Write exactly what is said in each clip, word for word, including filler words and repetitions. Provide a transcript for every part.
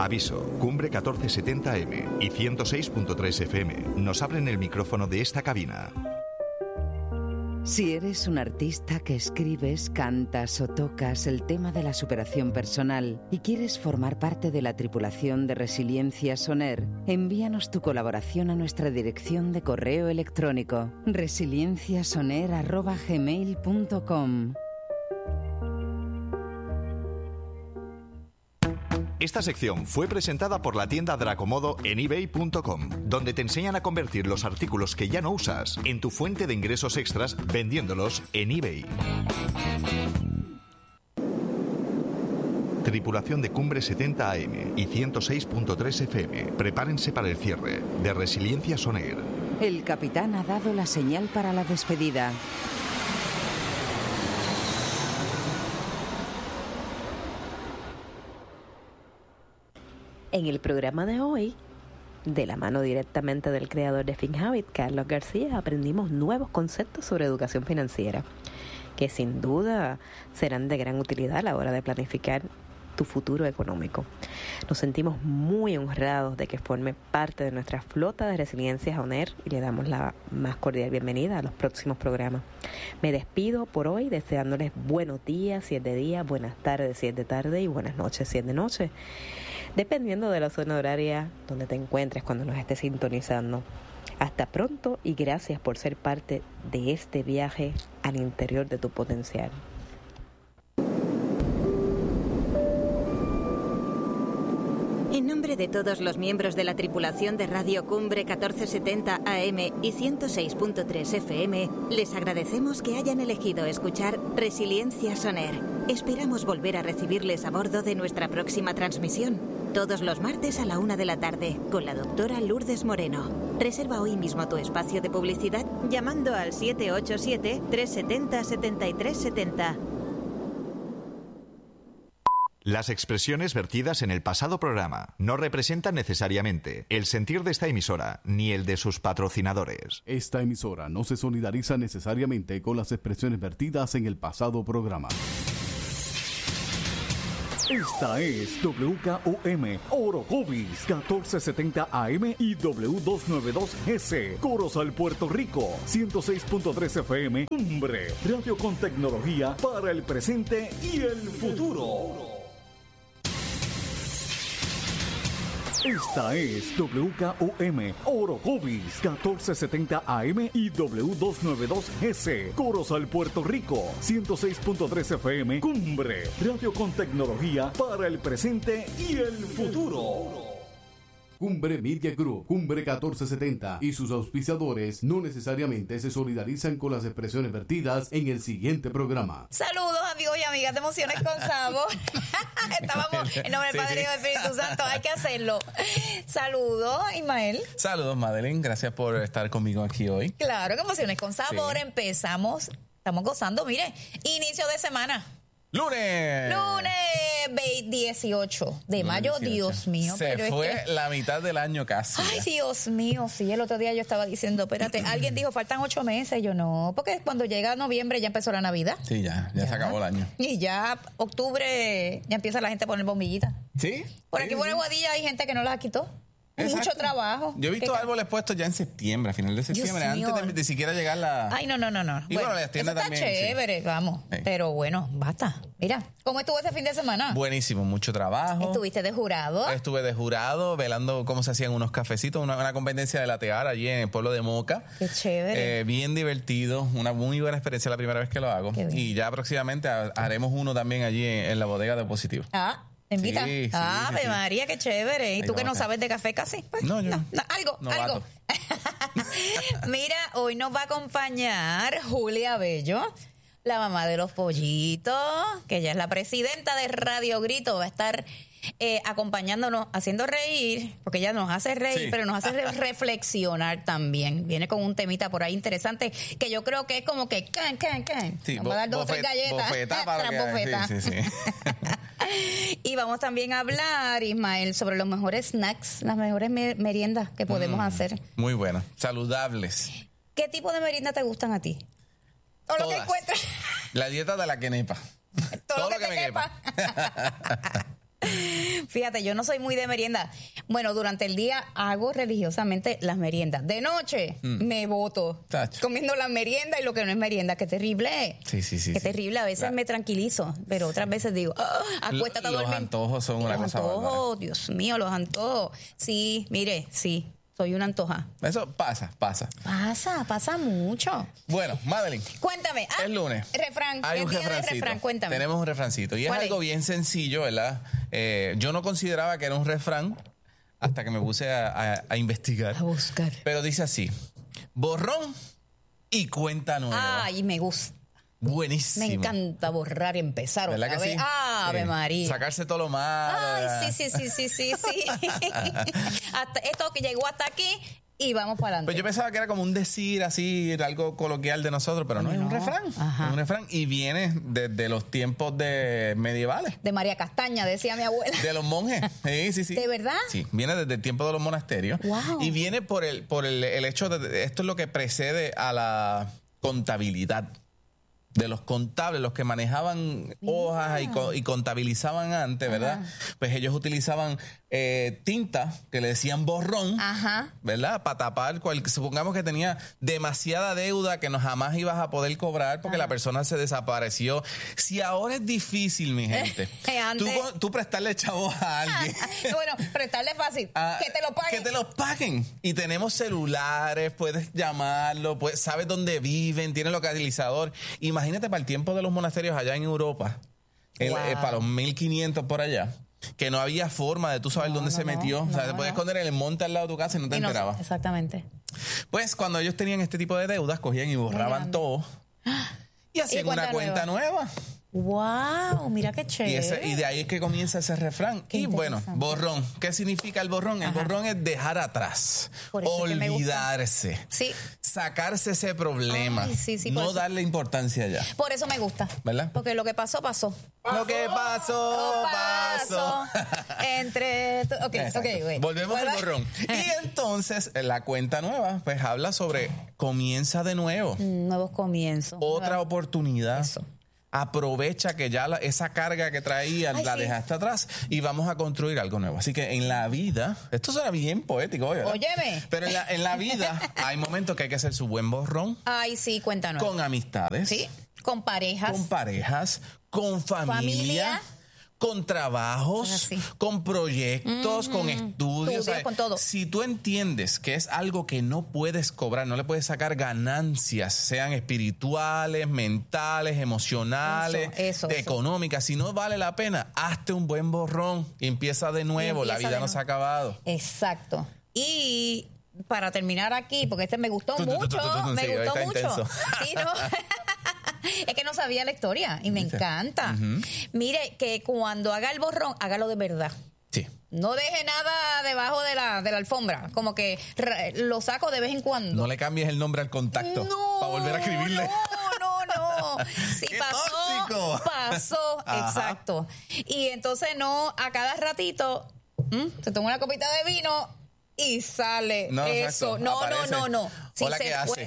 Aviso, Cumbre catorce setenta A M y ciento seis punto tres F M nos abren el micrófono de esta cabina. Si eres un artista que escribes, cantas o tocas el tema de la superación personal y quieres formar parte de la tripulación de Resiliencia Soner, envíanos tu colaboración a nuestra dirección de correo electrónico resilienciasoner arroba gmail punto com. Esta sección fue presentada por la tienda Dracomodo en ebay punto com, donde te enseñan a convertir los artículos que ya no usas en tu fuente de ingresos extras vendiéndolos en eBay. Tripulación de Cumbre setenta A M y ciento seis punto tres F M, prepárense para el cierre de Resiliencia Soner. El capitán ha dado la señal para la despedida. En el programa de hoy, de la mano directamente del creador de FinHabit, Carlos García, aprendimos nuevos conceptos sobre educación financiera, que sin duda serán de gran utilidad a la hora de planificar tu futuro económico. Nos sentimos muy honrados de que forme parte de nuestra flota de Resiliencia Soner y le damos la más cordial bienvenida a los próximos programas. Me despido por hoy deseándoles buenos días si es de día, buenas tardes si es de tarde y buenas noches si es de noche, dependiendo de la zona horaria donde te encuentres cuando nos estés sintonizando. Hasta pronto y gracias por ser parte de este viaje al interior de tu potencial. En nombre de todos los miembros de la tripulación de Radio Cumbre catorce setenta A M y ciento seis punto tres F M, les agradecemos que hayan elegido escuchar Resiliencia Soner. Esperamos volver a recibirles a bordo de nuestra próxima transmisión, todos los martes a la una de la tarde, con la doctora Lourdes Moreno. Reserva hoy mismo tu espacio de publicidad llamando al siete ocho siete, tres siete cero, siete tres siete cero. Las expresiones vertidas en el pasado programa no representan necesariamente el sentir de esta emisora ni el de sus patrocinadores. Esta emisora no se solidariza necesariamente con las expresiones vertidas en el pasado programa. Esta es W K O M Orocovis catorce setenta A M y W doscientos noventa y dos S Corozal, Puerto Rico, ciento seis punto tres F M Cumbre, radio con tecnología para el presente y el futuro. Esta es W K O M Orocovis catorce setenta A M y W doscientos noventa y dos S Corozal, Puerto Rico, ciento seis punto tres F M Cumbre, radio con tecnología para el presente y el futuro. Cumbre Media Group, Cumbre catorce setenta y sus auspiciadores no necesariamente se solidarizan con las expresiones vertidas en el siguiente programa. Saludos amigos y amigas de Emociones con Sabo. Estábamos en nombre del Padre y del Espíritu Santo, hay que hacerlo. Saludos, Ismael. Saludos, Madeline, gracias por estar conmigo aquí hoy. Claro que Emociones con Sabor, sí. Empezamos, estamos gozando, mire, inicio de semana. ¡Lunes! Lunes dieciocho de mayo, dieciocho. Dios mío. Se pero fue es que... la mitad del año casi. Ay, Dios mío, sí, el otro día yo estaba diciendo, espérate, alguien dijo, faltan ocho meses, yo no, porque cuando llega noviembre ya empezó la Navidad. Sí, ya, ya, ya se acabó el año. Y ya octubre, ya empieza la gente a poner bombillitas. ¿Sí? Por aquí sí, por sí. Aguadilla hay gente que no las quitó. Exacto. Mucho trabajo. Yo he visto árboles puestos ya en septiembre, a final de septiembre, antes de, de siquiera llegar la... Ay, no, no, no, no. Y bueno, bueno las tiendas está también. Chévere, sí. Vamos. Sí. Pero bueno, basta. Mira, ¿cómo estuvo ese fin de semana? Buenísimo, mucho trabajo. ¿Estuviste de jurado? Estuve de jurado, velando cómo se hacían unos cafecitos, una, una competencia de latear allí en el pueblo de Moca. Qué chévere. Eh, bien divertido, una muy buena experiencia la primera vez que lo hago. Y ya próximamente haremos uno también allí en, en la bodega de Positivo. Ah. ¿Te invita? Sí, sí, ah, sí, Ave sí. María, qué chévere. ¿Y Ahí tú que no acá. sabes de café casi? Pues, no, yo no, no, algo, novato. algo. Mira, hoy nos va a acompañar Julia Bello, la mamá de los pollitos, que ella es la presidenta de Radio Grito, va a estar eh, acompañándonos, haciendo reír, porque ella nos hace reír, Sí. pero nos hace re- reflexionar también. Viene con un temita por ahí interesante, que yo creo que es como que can, can, can. Sí, Vamos a dar dos o tres bofet- galletas. bofeta para Tras que- bofeta. sí, sí, sí. Y vamos también a hablar, Ismael, sobre los mejores snacks, las mejores me- meriendas que podemos Mm, hacer. Muy bueno, saludables. ¿Qué tipo de meriendas te gustan a ti? Todo lo que Todas. Fíjate, yo no soy muy de merienda. Bueno, durante el día hago religiosamente las meriendas. De noche mm. me boto Tacho. comiendo la merienda y lo que no es merienda. ¡Qué terrible! Sí, sí, sí. Qué sí. terrible. A veces la... me tranquilizo, pero otras veces digo, oh, acuéstate a dormir. Los antojos son una los cosa antojos, bárbara. Dios mío, los antojos. Sí, mire, sí. Soy una antoja. Eso pasa, pasa. Pasa, pasa mucho. Bueno, Madeline. Cuéntame. Ah, es lunes. Refrán. Hay un refrancito. Refrán, cuéntame. Tenemos un refrancito. Y es algo es? bien sencillo, ¿verdad? Eh, yo no consideraba que era un refrán hasta que me puse a, a, a investigar. A buscar. Pero dice así: borrón y cuenta nueva. Ay, me gusta. Buenísimo. Me encanta borrar y empezar otra vez. Sí? ¡Ave sí. María! Sacarse todo lo malo. Ay, sí, sí, sí, sí, sí, sí. hasta esto que llegó hasta aquí y vamos para adelante. Pues yo pensaba que era como un decir así, algo coloquial de nosotros, pero no, no. es un refrán. Ajá. Es un refrán y viene desde los tiempos de medievales. De María Castaña, decía mi abuela. De los monjes. Sí, sí, sí. ¿De verdad? Sí, viene desde el tiempo de los monasterios. Wow. Y viene por el, por el, el hecho de, esto es lo que precede a la contabilidad. De los contables, los que manejaban yeah. hojas y, co- y contabilizaban antes, ¿verdad? Ajá. Pues ellos utilizaban eh, tinta que le decían borrón, Ajá. ¿verdad? Para tapar, cual, supongamos que tenía demasiada deuda que no jamás ibas a poder cobrar porque Ajá. la persona se desapareció. Si ahora es difícil, mi gente, tú, tú prestarle chavos a alguien. Bueno, prestarle fácil, ah, que te lo paguen. Que te lo paguen. Y tenemos celulares, puedes llamarlo, puedes, sabes dónde viven, tienes localizador. Imagínate para el tiempo de los monasterios allá en Europa, wow. el, eh, para los mil quinientos por allá, que no había forma de tú saber no, dónde no, se metió. No, o sea, no, te podías esconder en el monte al lado de tu casa y no te y enterabas. No, exactamente. Pues cuando ellos tenían este tipo de deudas, cogían y borraban todo y hacían ¿Y una cuenta nueva. Wow, mira qué chévere. Y, ese, y de ahí es que comienza ese refrán. Qué y bueno, borrón. ¿Qué significa el borrón? El Ajá. borrón es dejar atrás, olvidarse, sí. sacarse ese problema, Ay, sí, sí, no darle importancia ya. Por eso me gusta. ¿Verdad? Porque lo que pasó, pasó. Lo que pasó, pasó. Entre... Tu... Ok, ok, okay. Volvemos al borrón. Y entonces, la cuenta nueva, pues habla sobre comienza de nuevo. Nuevos comienzos. Otra Nueva... oportunidad. Eso. Aprovecha que ya la, esa carga que traías la sí. dejaste atrás y vamos a construir algo nuevo. Así que en la vida, esto suena bien poético, oye. Óyeme. Pero en la, en la vida hay momentos que hay que hacer su buen borrón. Ay, sí, cuéntanos. Con amistades. Sí, con parejas. Con parejas, con familia. familia. Con trabajos, con proyectos, mm-hmm. con estudios. Estudios con todo. Si tú entiendes que es algo que no puedes cobrar, no le puedes sacar ganancias, sean espirituales, mentales, emocionales, eso, eso, económicas, eso. Si no vale la pena, hazte un buen borrón y empieza de nuevo. Empieza la vida no se ha acabado. Exacto. Y para terminar aquí, porque este me gustó tú, mucho, tú, tú, tú, tú, me sí, gustó mucho. Intenso. Sí, ¿no? Es que no sabía la historia y me encanta. Uh-huh. Mire, que cuando haga el borrón, hágalo de verdad. Sí. No deje nada debajo de la, de la alfombra. Como que lo saco de vez en cuando. No le cambies el nombre al contacto no, para volver a escribirle. No, no, no. Si ¡Qué pasó, tóxico! pasó. Ajá. Exacto. Y entonces no, a cada ratito, ¿m? se toma una copita de vino y sale no, eso. Exacto. No, Aparece. no, no, no. Sí, hola que hace.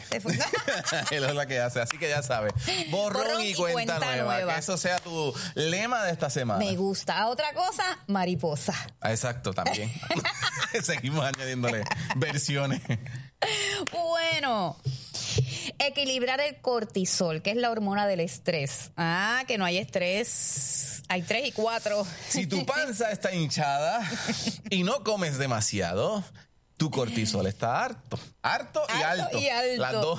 El hola que hace. Así que ya sabes. Borrón, Borrón y, y cuenta, cuenta nueva. nueva. Que eso sea tu lema de esta semana. Me gusta. Otra cosa, mariposa. Exacto, también. Seguimos añadiéndole versiones. Bueno. Equilibrar el cortisol, que es la hormona del estrés. Ah, que no hay estrés. Hay tres y cuatro. Si tu panza está hinchada y no comes demasiado, tu cortisol está harto. Harto y alto. alto. Y alto. Las dos.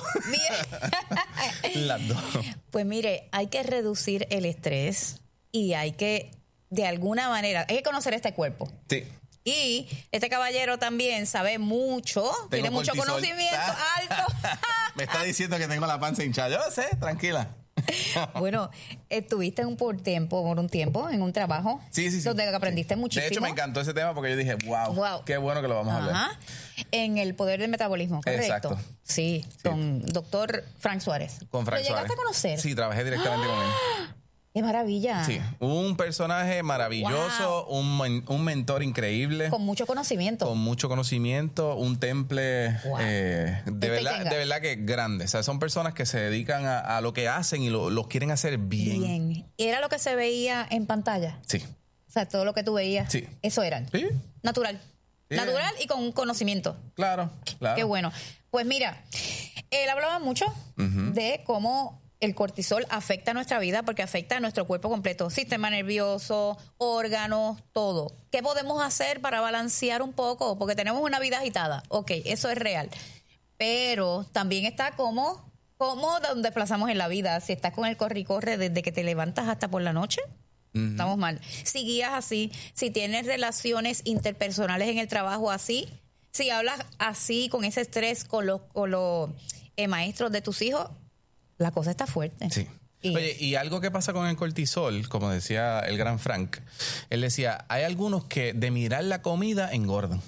Las dos. Pues mire, hay que reducir el estrés y hay que, de alguna manera, hay que conocer este cuerpo. Sí. Y este caballero también sabe mucho, tengo tiene mucho cortisol. Conocimiento, alto. Me está diciendo que tengo la panza hinchada. Yo sé, tranquila. Bueno, estuviste un por tiempo, por un tiempo en un trabajo sí, sí, sí, donde aprendiste sí. muchísimo. De hecho, me encantó ese tema porque yo dije, wow, wow. qué bueno que lo vamos a hablar. Ajá. En el poder del metabolismo, correcto. Exacto. Sí, sí. Con doctor Frank Suárez. Con Frank ¿Lo llegaste Suárez. a conocer? Sí, trabajé directamente ¡Ah! Con él. ¡Qué maravilla! Sí, un personaje maravilloso, wow. un, un mentor increíble. Con mucho conocimiento. Con mucho conocimiento, un temple wow. eh, de, verdad, de verdad que grande. O sea, son personas que se dedican a, a lo que hacen y lo, lo quieren hacer bien. Bien. ¿Era lo que se veía en pantalla? Sí. sea, todo lo que tú veías, sí. eso era. Sí. Natural. Sí. Natural y con un conocimiento. Claro, claro. Qué bueno. Pues mira, él hablaba mucho uh-huh. de cómo el cortisol afecta a nuestra vida porque afecta a nuestro cuerpo completo, sistema nervioso, órganos, todo. ¿Qué podemos hacer para balancear un poco? Porque tenemos una vida agitada. Ok, eso es real. Pero también está cómo, cómo nos desplazamos en la vida. Si estás con el corre y corre desde que te levantas hasta por la noche, uh-huh. estamos mal. Si guías así, si tienes relaciones interpersonales en el trabajo así, si hablas así con ese estrés con los, con los eh, maestros de tus hijos, la cosa está fuerte. Sí. Y, Oye, y algo que pasa con el cortisol, como decía el gran Frank, él decía, hay algunos que de mirar la comida engordan.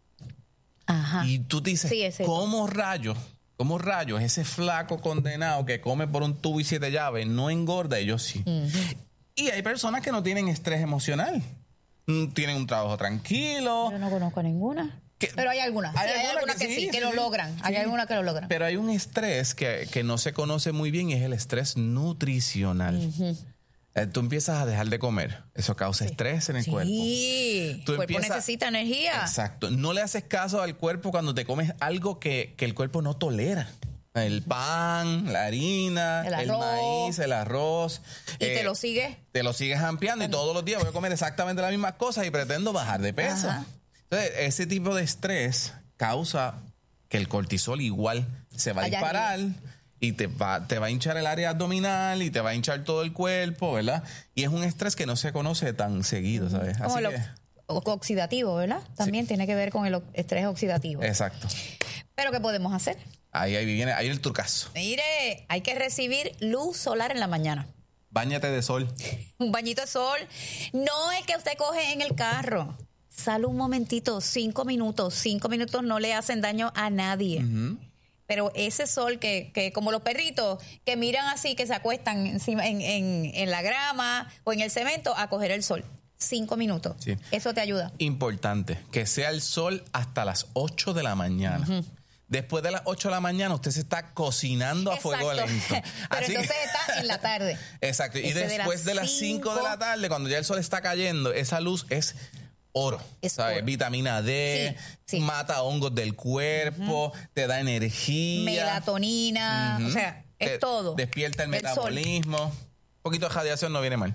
Ajá. Y tú te dices, sí, ¿cómo rayos? ¿Cómo rayos ese flaco condenado que come por un tubo y siete llaves no engorda? Ellos sí. Uh-huh. Y hay personas que no tienen estrés emocional. Tienen un trabajo tranquilo. Yo no conozco a ninguna. Que, pero hay algunas, hay sí, algunas hay algunas que, que sí, sí, que sí, lo logran. Sí. Hay algunas que lo logran. Pero hay un estrés que, que no se conoce muy bien y es el estrés nutricional. Uh-huh. Eh, tú empiezas a dejar de comer. Eso causa sí. estrés en el sí. cuerpo. Sí, el cuerpo empiezas, necesita energía. Exacto. No le haces caso al cuerpo cuando te comes algo que, que el cuerpo no tolera. El pan, la harina, el, el maíz, el arroz. Y eh, te lo sigues. Te lo sigues ampliando y todos los días voy a comer exactamente las mismas cosas y pretendo bajar de peso. Ajá. Entonces, ese tipo de estrés causa que el cortisol igual se va a Allá disparar arriba. y te va, te va a hinchar el área abdominal y te va a hinchar todo el cuerpo, ¿verdad? Y es un estrés que no se conoce tan seguido, ¿sabes? Como Así lo que, oxidativo, ¿verdad? También sí. tiene que ver con el estrés oxidativo. Exacto. ¿Pero qué podemos hacer? Ahí, ahí viene ahí el trucazo. Mire, hay que recibir luz solar en la mañana. Báñate de sol. Un bañito de sol. No es que usted coge en el carro. Sale un momentito, cinco minutos. Cinco minutos no le hacen daño a nadie. Uh-huh. Pero ese sol que, que como los perritos que miran así, que se acuestan encima en, en, en la grama o en el cemento a coger el sol. Cinco minutos. Sí. Eso te ayuda. Importante, que sea el sol hasta las ocho de la mañana. Uh-huh. Después de las ocho de la mañana usted se está cocinando a Exacto. fuego lento. Pero Así entonces que... está en la tarde. Exacto. Y Ese después de las cinco de la tarde, cuando ya el sol está cayendo, esa luz es oro. Es ¿sabes? Oro. Vitamina D, sí, sí. mata hongos del cuerpo, uh-huh. te da energía. Melatonina, uh-huh. o sea, es te todo. Despierta el, el metabolismo. Sol. Un poquito de radiación no viene mal.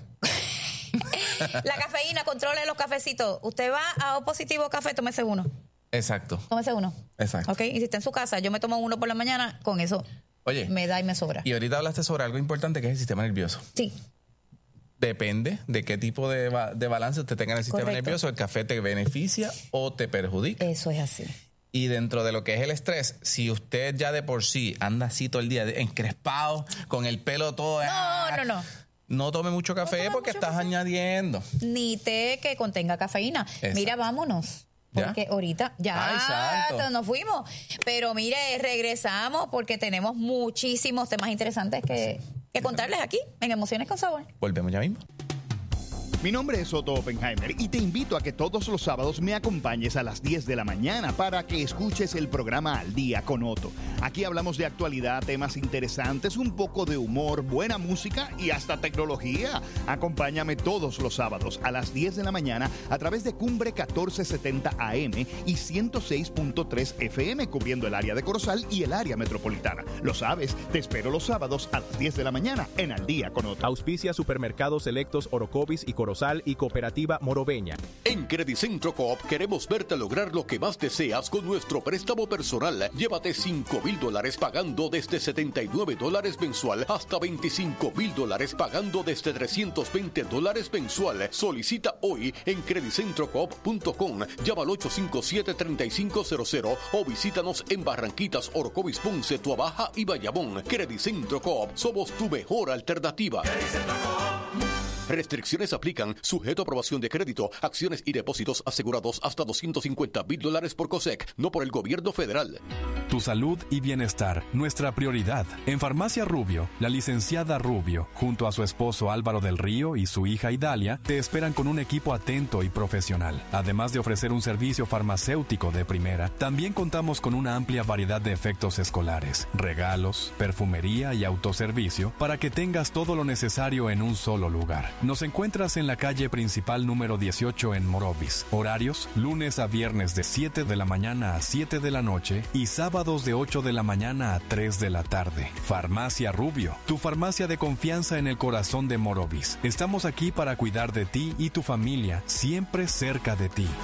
La cafeína, controle los cafecitos. Usted va a O Positivo Café, tómese uno. Exacto. Tómese uno. Exacto. Ok, y si está en su casa, yo me tomo uno por la mañana, con eso Oye, me da y me sobra. Y ahorita hablaste sobre algo importante que es el sistema nervioso. Sí. Depende de qué tipo de, ba- de balance usted tenga en el sistema Correcto. nervioso. El café te beneficia o te perjudica. Eso es así. Y dentro de lo que es el estrés, si usted ya de por sí anda así todo el día encrespado, con el pelo todo... No, ah, no, no. No tome mucho café no porque mucho estás café. añadiendo. Ni té que contenga cafeína. Exacto. Mira, vámonos. Porque ¿Ya? ahorita ya Ay, nos fuimos. Pero mire, regresamos porque tenemos muchísimos temas interesantes que, que contarles aquí en Emociones con Sabor. Volvemos ya mismo. Mi nombre es Otto Oppenheimer y te invito a que todos los sábados me acompañes a las diez de la mañana para que escuches el programa Al Día con Otto. Aquí hablamos de actualidad, temas interesantes, un poco de humor, buena música y hasta tecnología. Acompáñame todos los sábados a las diez de la mañana a través de Cumbre catorce setenta A M y ciento seis punto tres F M, cubriendo el área de Corozal y el área metropolitana. Lo sabes, te espero los sábados a las diez de la mañana en Al Día con Otto. Auspicia Supermercados Selectos Orocovis y Corozal y Cooperativa Morobeña. En Credicentro Coop queremos verte lograr lo que más deseas con nuestro préstamo personal. Llévate cinco mil dólares pagando desde setenta y nueve dólares mensual hasta veinticinco mil dólares pagando desde trescientos veinte dólares mensual. Solicita hoy en credicentro coop punto com. Llama al ocho cinco siete, tres cinco cero cero o visítanos en Barranquitas, Orocovis, Ponce, Tuabaja y Bayamón. Credicentro Coop, somos tu mejor alternativa. Restricciones aplican, sujeto a aprobación de crédito, acciones y depósitos asegurados hasta doscientos cincuenta mil dólares por COSEC, no por el gobierno federal. Tu salud y bienestar, nuestra prioridad. En Farmacia Rubio, la licenciada Rubio, junto a su esposo Álvaro del Río y su hija Idalia, te esperan con un equipo atento y profesional. Además de ofrecer un servicio farmacéutico de primera, también contamos con una amplia variedad de efectos escolares, regalos, perfumería y autoservicio para que tengas todo lo necesario en un solo lugar. Nos encuentras en la calle principal número dieciocho en Morovis. Horarios, lunes a viernes de siete de la mañana a siete de la noche y sábados de ocho de la mañana a tres de la tarde. Farmacia Rubio, tu farmacia de confianza en el corazón de Morovis. Estamos aquí para cuidar de ti y tu familia, siempre cerca de ti.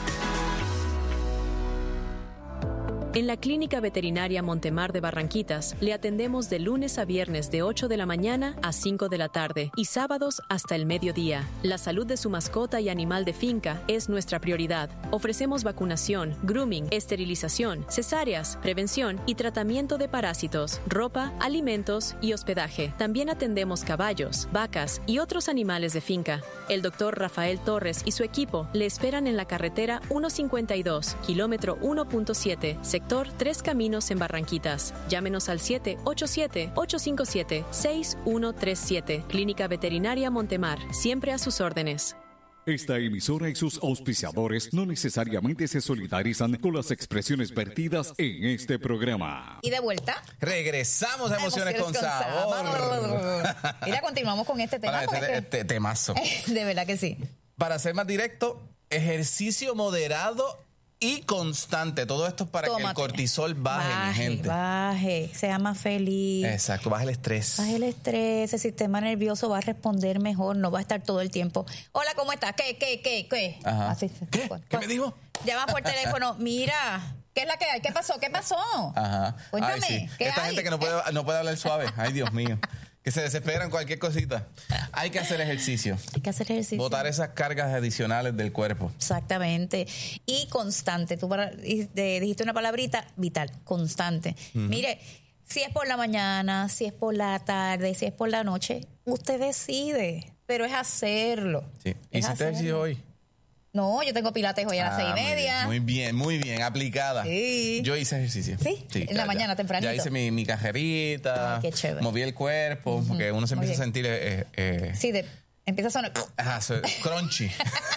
En la Clínica Veterinaria Montemar de Barranquitas le atendemos de lunes a viernes de ocho de la mañana a cinco de la tarde y sábados hasta el mediodía. La salud de su mascota y animal de finca es nuestra prioridad. Ofrecemos vacunación, grooming, esterilización, cesáreas, prevención y tratamiento de parásitos, ropa, alimentos y hospedaje. También atendemos caballos, vacas y otros animales de finca. El doctor Rafael Torres y su equipo le esperan en la carretera ciento cincuenta y dos, kilómetro uno punto siete, sector Tres Caminos en Barranquitas. Llámenos al siete ocho siete, ocho cinco siete, seis uno tres siete. Clínica Veterinaria Montemar, siempre a sus órdenes. Esta emisora y sus auspiciadores no necesariamente se solidarizan con las expresiones vertidas en este programa. Y de vuelta. Regresamos a Emociones, Emociones con, con Sabor. sabor. Mira, continuamos con este tema. Para este, este temazo. De verdad que sí. Para ser más directo, ejercicio moderado y constante. Todo esto es para Tómate. que el cortisol baje, baje, mi gente. Baje, sea más feliz. Exacto, baje el estrés. Baje el estrés, el sistema nervioso va a responder mejor, no va a estar todo el tiempo. Hola, ¿cómo estás? ¿Qué, qué, qué, qué? Ajá. Así, ¿Qué? ¿Qué me dijo? Llama por teléfono, mira, ¿qué es la que hay? ¿Qué pasó? ¿Qué pasó? Ajá. Cuéntame, Ay, sí. ¿qué Esta hay? gente que no puede, no puede hablar suave. Ay, Dios mío. Que se desesperan cualquier cosita. Hay que hacer ejercicio. Hay que hacer ejercicio. Botar esas cargas adicionales del cuerpo. Exactamente. Y constante. Tú para, dijiste una palabrita, vital, constante. Uh-huh. Mire, si es por la mañana, si es por la tarde, si es por la noche, usted decide. Pero es hacerlo. Sí. ¿Hiciste ejercicio hoy? No, yo tengo pilates hoy a las ah, seis y media. Muy bien, muy bien, aplicada. Sí. Yo hice ejercicio. ¿Sí? sí en la ya, mañana, tempranito. Ya hice mi, mi cajerita. Ay, qué chévere. Moví el cuerpo, uh-huh. porque uno se empieza a sentir... Eh, eh, sí, de, empieza a sonar... Ajá, so, crunchy.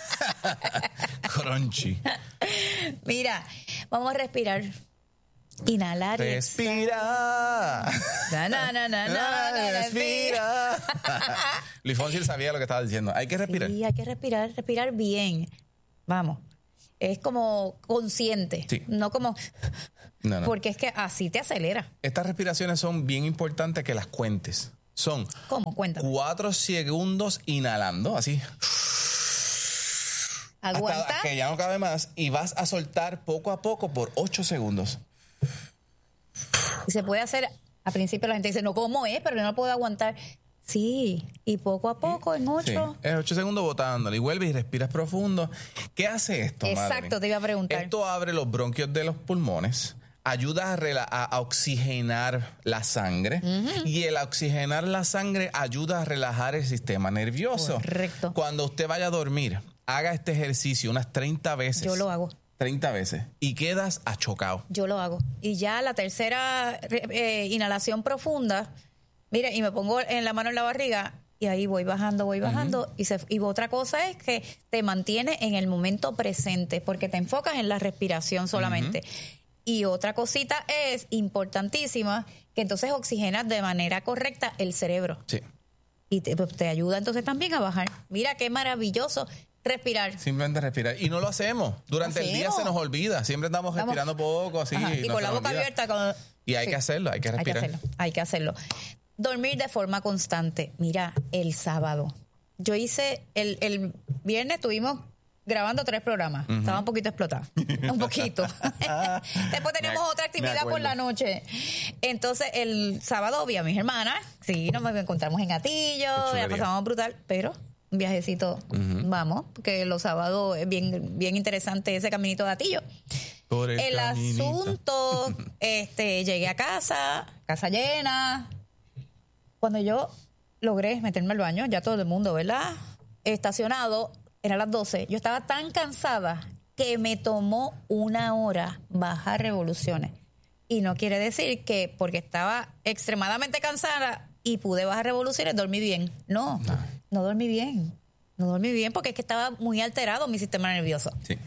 Crunchy. Mira, vamos a respirar. Inhalar. Respira. Na, na, na, na, na, na, respira. Luis Fonsi sabía lo que estaba diciendo. Hay que respirar. Sí, hay que respirar, respirar bien. Vamos. Es como consciente. Sí. No como... No, no. Porque es que así te acelera. Estas respiraciones son bien importantes que las cuentes. Son... ¿Cómo? Cuéntame. Cuatro segundos inhalando, así. Aguanta. Hasta que ya no cabe más. Y vas a soltar poco a poco por ocho segundos. Y se puede hacer, al principio la gente dice, no, ¿cómo es? Pero yo no puedo aguantar. Sí, y poco a poco, en ocho. Sí, es ocho segundos botándole. Y vuelves y respiras profundo. ¿Qué hace esto, Exacto, madre? Te iba a preguntar. Esto abre los bronquios de los pulmones, ayuda a, rela- a, a oxigenar la sangre. Uh-huh. Y el oxigenar la sangre ayuda a relajar el sistema nervioso. Correcto. Cuando usted vaya a dormir, haga este ejercicio unas treinta veces. Yo lo hago. treinta veces. Y quedas achocado. Yo lo hago. Y ya la tercera eh, inhalación profunda, mira, y me pongo en la mano en la barriga y ahí voy bajando, voy bajando. Uh-huh. y, se, y otra cosa es que te mantiene en el momento presente porque te enfocas en la respiración solamente. Uh-huh. Y otra cosita es importantísima, que entonces oxigenas de manera correcta el cerebro. Sí. Y te, te ayuda entonces también a bajar. Mira qué maravilloso. Respirar. Simplemente respirar. Y no lo hacemos. Durante hacemos. el día se nos olvida. Siempre estamos respirando estamos... poco, así. Y no con la boca olvida. abierta. Con... Y hay sí. que hacerlo, hay que respirar. Hay que hacerlo. Hay que hacerlo. Dormir de forma constante. Mira, el sábado. Yo hice, el, el viernes estuvimos grabando tres programas. Uh-huh. Estaba un poquito explotada. Un poquito. Después teníamos otra actividad por la noche. Entonces, el sábado vi a mis hermanas. Sí, nos encontramos en Atillo. La pasamos brutal, pero... un viajecito, uh-huh. vamos, porque los sábados es bien, bien interesante ese caminito de Atillo. Por el el asunto, este, llegué a casa, casa llena. Cuando yo logré meterme al baño, ya todo el mundo, ¿verdad? Estacionado, eran las doce. Yo estaba tan cansada que me tomó una hora bajar revoluciones. Y no quiere decir que porque estaba extremadamente cansada y pude bajar revoluciones, dormí bien. No. no. No dormí bien, no dormí bien porque es que estaba muy alterado mi sistema nervioso. Sí.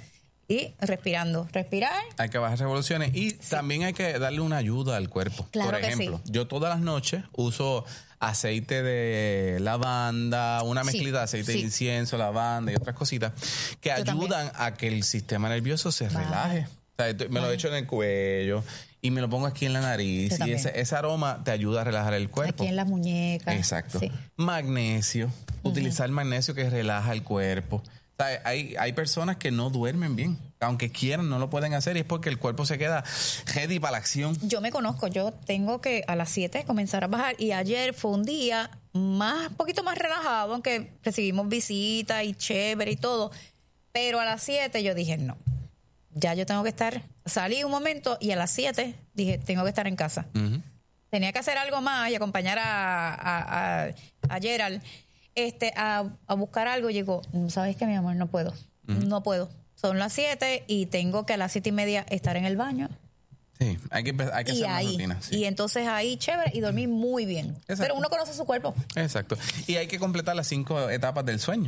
Y respirando, respirar. Hay que bajar revoluciones y sí. también hay que darle una ayuda al cuerpo. Claro Por ejemplo, que sí. yo todas las noches uso aceite de lavanda, una mezclita sí, de aceite sí. de incienso, lavanda y otras cositas que yo ayudan también. a que el sistema nervioso se vale. relaje. O sea, me vale. lo echo en el cuello y me lo pongo aquí en la nariz y ese, ese aroma te ayuda a relajar el cuerpo. Aquí en las muñecas. Exacto. Sí. Magnesio. Uh-huh. Utilizar magnesio que relaja el cuerpo. O sea, hay, hay personas que no duermen bien. Aunque quieran, no lo pueden hacer y es porque el cuerpo se queda ready para la acción. Yo me conozco, yo tengo que a las siete comenzar a bajar y ayer fue un día más, un poquito más relajado, aunque recibimos visitas y chévere y todo, pero a las siete yo dije no, ya yo tengo que estar, salí un momento y a las siete dije tengo que estar en casa. Uh-huh. Tenía que hacer algo más y acompañar a, a, a, a Gerald este, a, a buscar algo y llegó, ¿sabes qué, mi amor? No puedo, uh-huh. no puedo. Son las siete y tengo que a las siete y media estar en el baño. Sí, hay que, hay que hacer una rutina. Sí. Y entonces ahí, chévere, y dormí muy bien. Exacto. Pero uno conoce su cuerpo. Exacto. Y hay que completar las cinco etapas del sueño.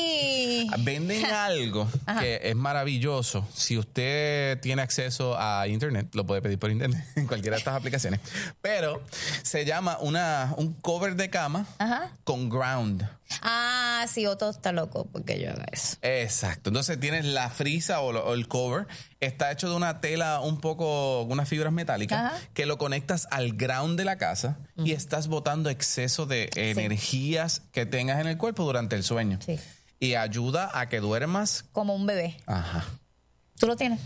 Sí. Venden algo que es maravilloso. Si usted tiene acceso a internet, lo puede pedir por internet en cualquiera de estas aplicaciones. Pero se llama una un cover de cama Ajá. con ground. Ah, sí, Otto está loco porque yo haga eso. Exacto. Entonces tienes la frisa o, lo, o el cover. Está hecho de una tela un poco, unas fibras metálicas, Ajá. que lo conectas al ground de la casa uh-huh. y estás botando exceso de energías sí. que tengas en el cuerpo durante el sueño. Sí. Y ayuda a que duermas como un bebé. Ajá. ¿Tú lo tienes?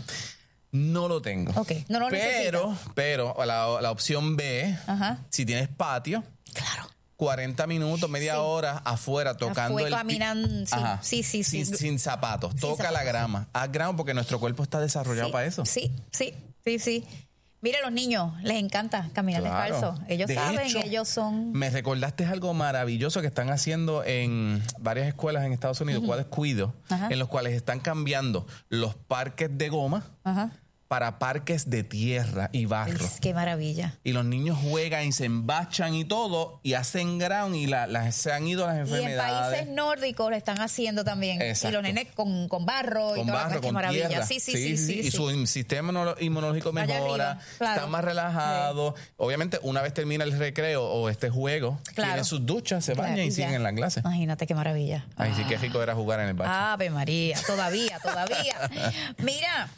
No lo tengo. Ok, no lo Pero, necesitas. pero la, la opción B, Ajá. si tienes patio. Claro. cuarenta minutos, media sí. hora afuera tocando Afuera, el caminando, sí, Ajá. sí, sí, sí. Sin, sin zapatos, sin toca zapatos. la grama. Haz grama porque nuestro cuerpo está desarrollado sí, para eso. Sí, sí, sí, sí. Mire, los niños les encanta caminar claro. descalzo. Ellos de saben, hecho, ellos son... Me recordaste algo maravilloso que están haciendo en varias escuelas en Estados Unidos, uh-huh. cuales cuido, Ajá. en los cuales están cambiando los parques de goma Ajá. para parques de tierra y barro. Es, qué maravilla. Y los niños juegan y se embachan y todo y hacen ground y la, la, se han ido las enfermedades. Y en países nórdicos lo están haciendo también. Exacto. Y los nenes con, con barro con y toda barro, la con maravilla. Tierra. Sí, sí, sí, sí, sí, sí. Y su sistema inmunológico mejora, claro. están más relajados. Sí. Obviamente, una vez termina el recreo o este juego, claro. tienen sus duchas, se bañan claro, y siguen en la clase. Imagínate qué maravilla. Ay, ah. sí, qué rico era jugar en el bache. Ave María, todavía, todavía. Mira,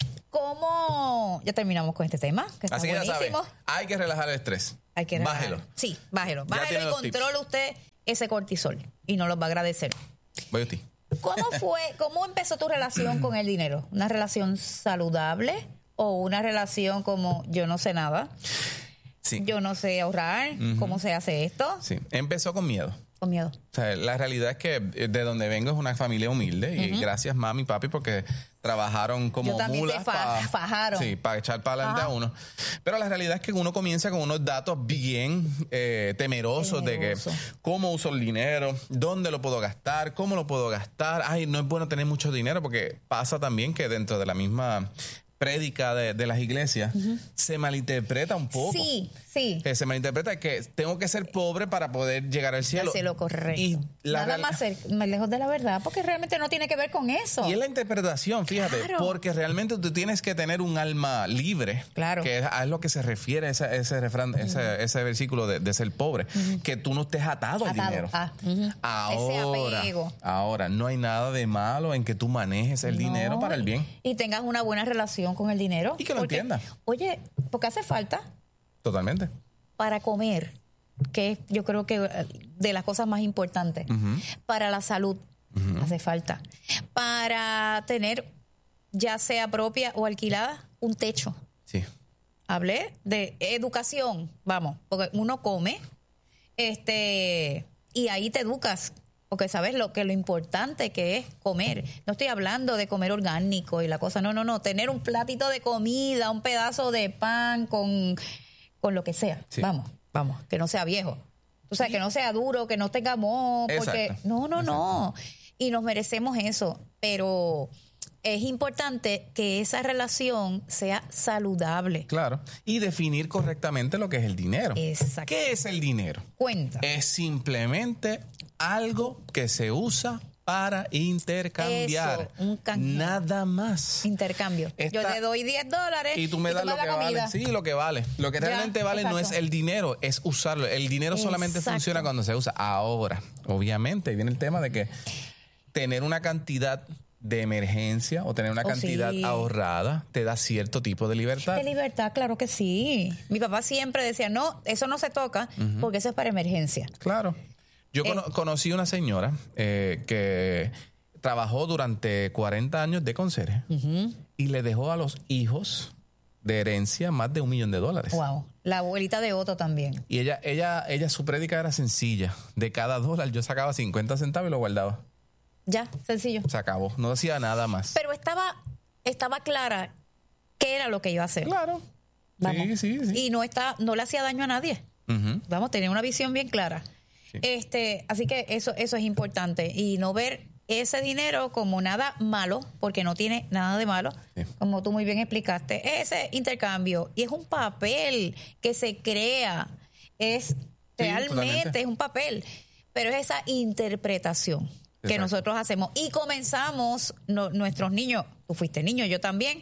¿cómo? Ya terminamos con este tema, que está Así que buenísimo. Ya sabe, hay que relajar el estrés. Hay que relajar. Bájelo. Sí, bájelo. Bájelo y controle usted ese cortisol y nos lo va a agradecer. Voy a ti. ¿Cómo fue, cómo empezó tu relación con el dinero? ¿Una relación saludable o una relación como yo no sé nada? Sí. Yo no sé ahorrar. Uh-huh. ¿Cómo se hace esto? Sí, empezó con miedo. Con miedo. O sea, la realidad es que de donde vengo es una familia humilde uh-huh. y gracias mami y papi porque trabajaron como Yo mulas para fa- fajaron. Sí, para echar para adelante Ajá. a uno. Pero la realidad es que uno comienza con unos datos bien eh, temerosos Temeroso. de que cómo uso el dinero, dónde lo puedo gastar, cómo lo puedo gastar. Ay, no es bueno tener mucho dinero porque pasa también que dentro de la misma prédica de, de las iglesias uh-huh. se malinterpreta un poco. Sí, sí. Eh, se malinterpreta que tengo que ser pobre para poder llegar al cielo. Al cielo, correcto. Y la Nada real... más, ser, más lejos de la verdad, porque realmente no tiene que ver con eso. Y es la interpretación, fíjate, claro. porque realmente tú tienes que tener un alma libre. Claro. Que es a lo que se refiere ese, ese refrán, uh-huh. ese, ese versículo de, de ser pobre. Uh-huh. Que tú no estés atado, atado. al dinero. Ah, uh-huh. Ahora, ese apego. ahora, no hay nada de malo en que tú manejes el no. dinero para el bien. Y tengas una buena relación con el dinero. Y que lo porque, entiendas. Oye, porque hace falta. Totalmente. Para comer, que yo creo que de las cosas más importantes. Uh-huh. Para la salud, uh-huh. hace falta. Para tener, ya sea propia o alquilada, un techo. Sí. Hablé de educación, vamos, porque uno come, este, y ahí te educas. Porque sabes lo que lo importante que es comer. No estoy hablando de comer orgánico y la cosa. No, no, no. Tener un platito de comida, un pedazo de pan con, con lo que sea. Sí. Vamos, vamos. Que no sea viejo. O sea, sí. que no sea duro, que no tenga moho. Porque Exacto. no, no, Exacto. no. Y nos merecemos eso. Pero es importante que esa relación sea saludable. Claro. Y definir correctamente lo que es el dinero. Exacto. ¿Qué es el dinero? Cuenta. Es simplemente algo que se usa para intercambiar. Eso, un canjeo. Nada más. Intercambio. Esta, Yo te doy diez dólares y tú me das lo que vale. Sí, lo que vale. Lo que ya, realmente vale exacto. no es el dinero, es usarlo. El dinero solamente Exacto. funciona cuando se usa. Ahora, obviamente, viene el tema de que tener una cantidad de emergencia o tener una Oh, cantidad sí. ahorrada te da cierto tipo de libertad. De libertad, claro que sí. Mi papá siempre decía, no, eso no se toca Ujú. porque eso es para emergencia. Claro. Yo Eh. cono- conocí una señora eh, que trabajó durante cuarenta años de conserje Ujú. y le dejó a los hijos de herencia más de un millón de dólares. Wow. La abuelita de Otto también. Y ella, ella, ella, su prédica era sencilla. De cada dólar yo sacaba cincuenta centavos y lo guardaba. Ya, sencillo. Se acabó. No hacía nada más. Pero estaba, estaba clara qué era lo que iba a hacer. Claro. Vamos. Sí, sí, sí. Y no está, no le hacía daño a nadie. Ujú. Vamos, tenía una visión bien clara. Sí. Este, así que eso, eso es importante. Y no ver ese dinero como nada malo, porque no tiene nada de malo, Sí. como tú muy bien explicaste. Ese intercambio, y es un papel que se crea, es realmente totalmente. es un papel, pero es esa interpretación que Exacto. nosotros hacemos. Y comenzamos, no- nuestros niños, tú fuiste niño, yo también,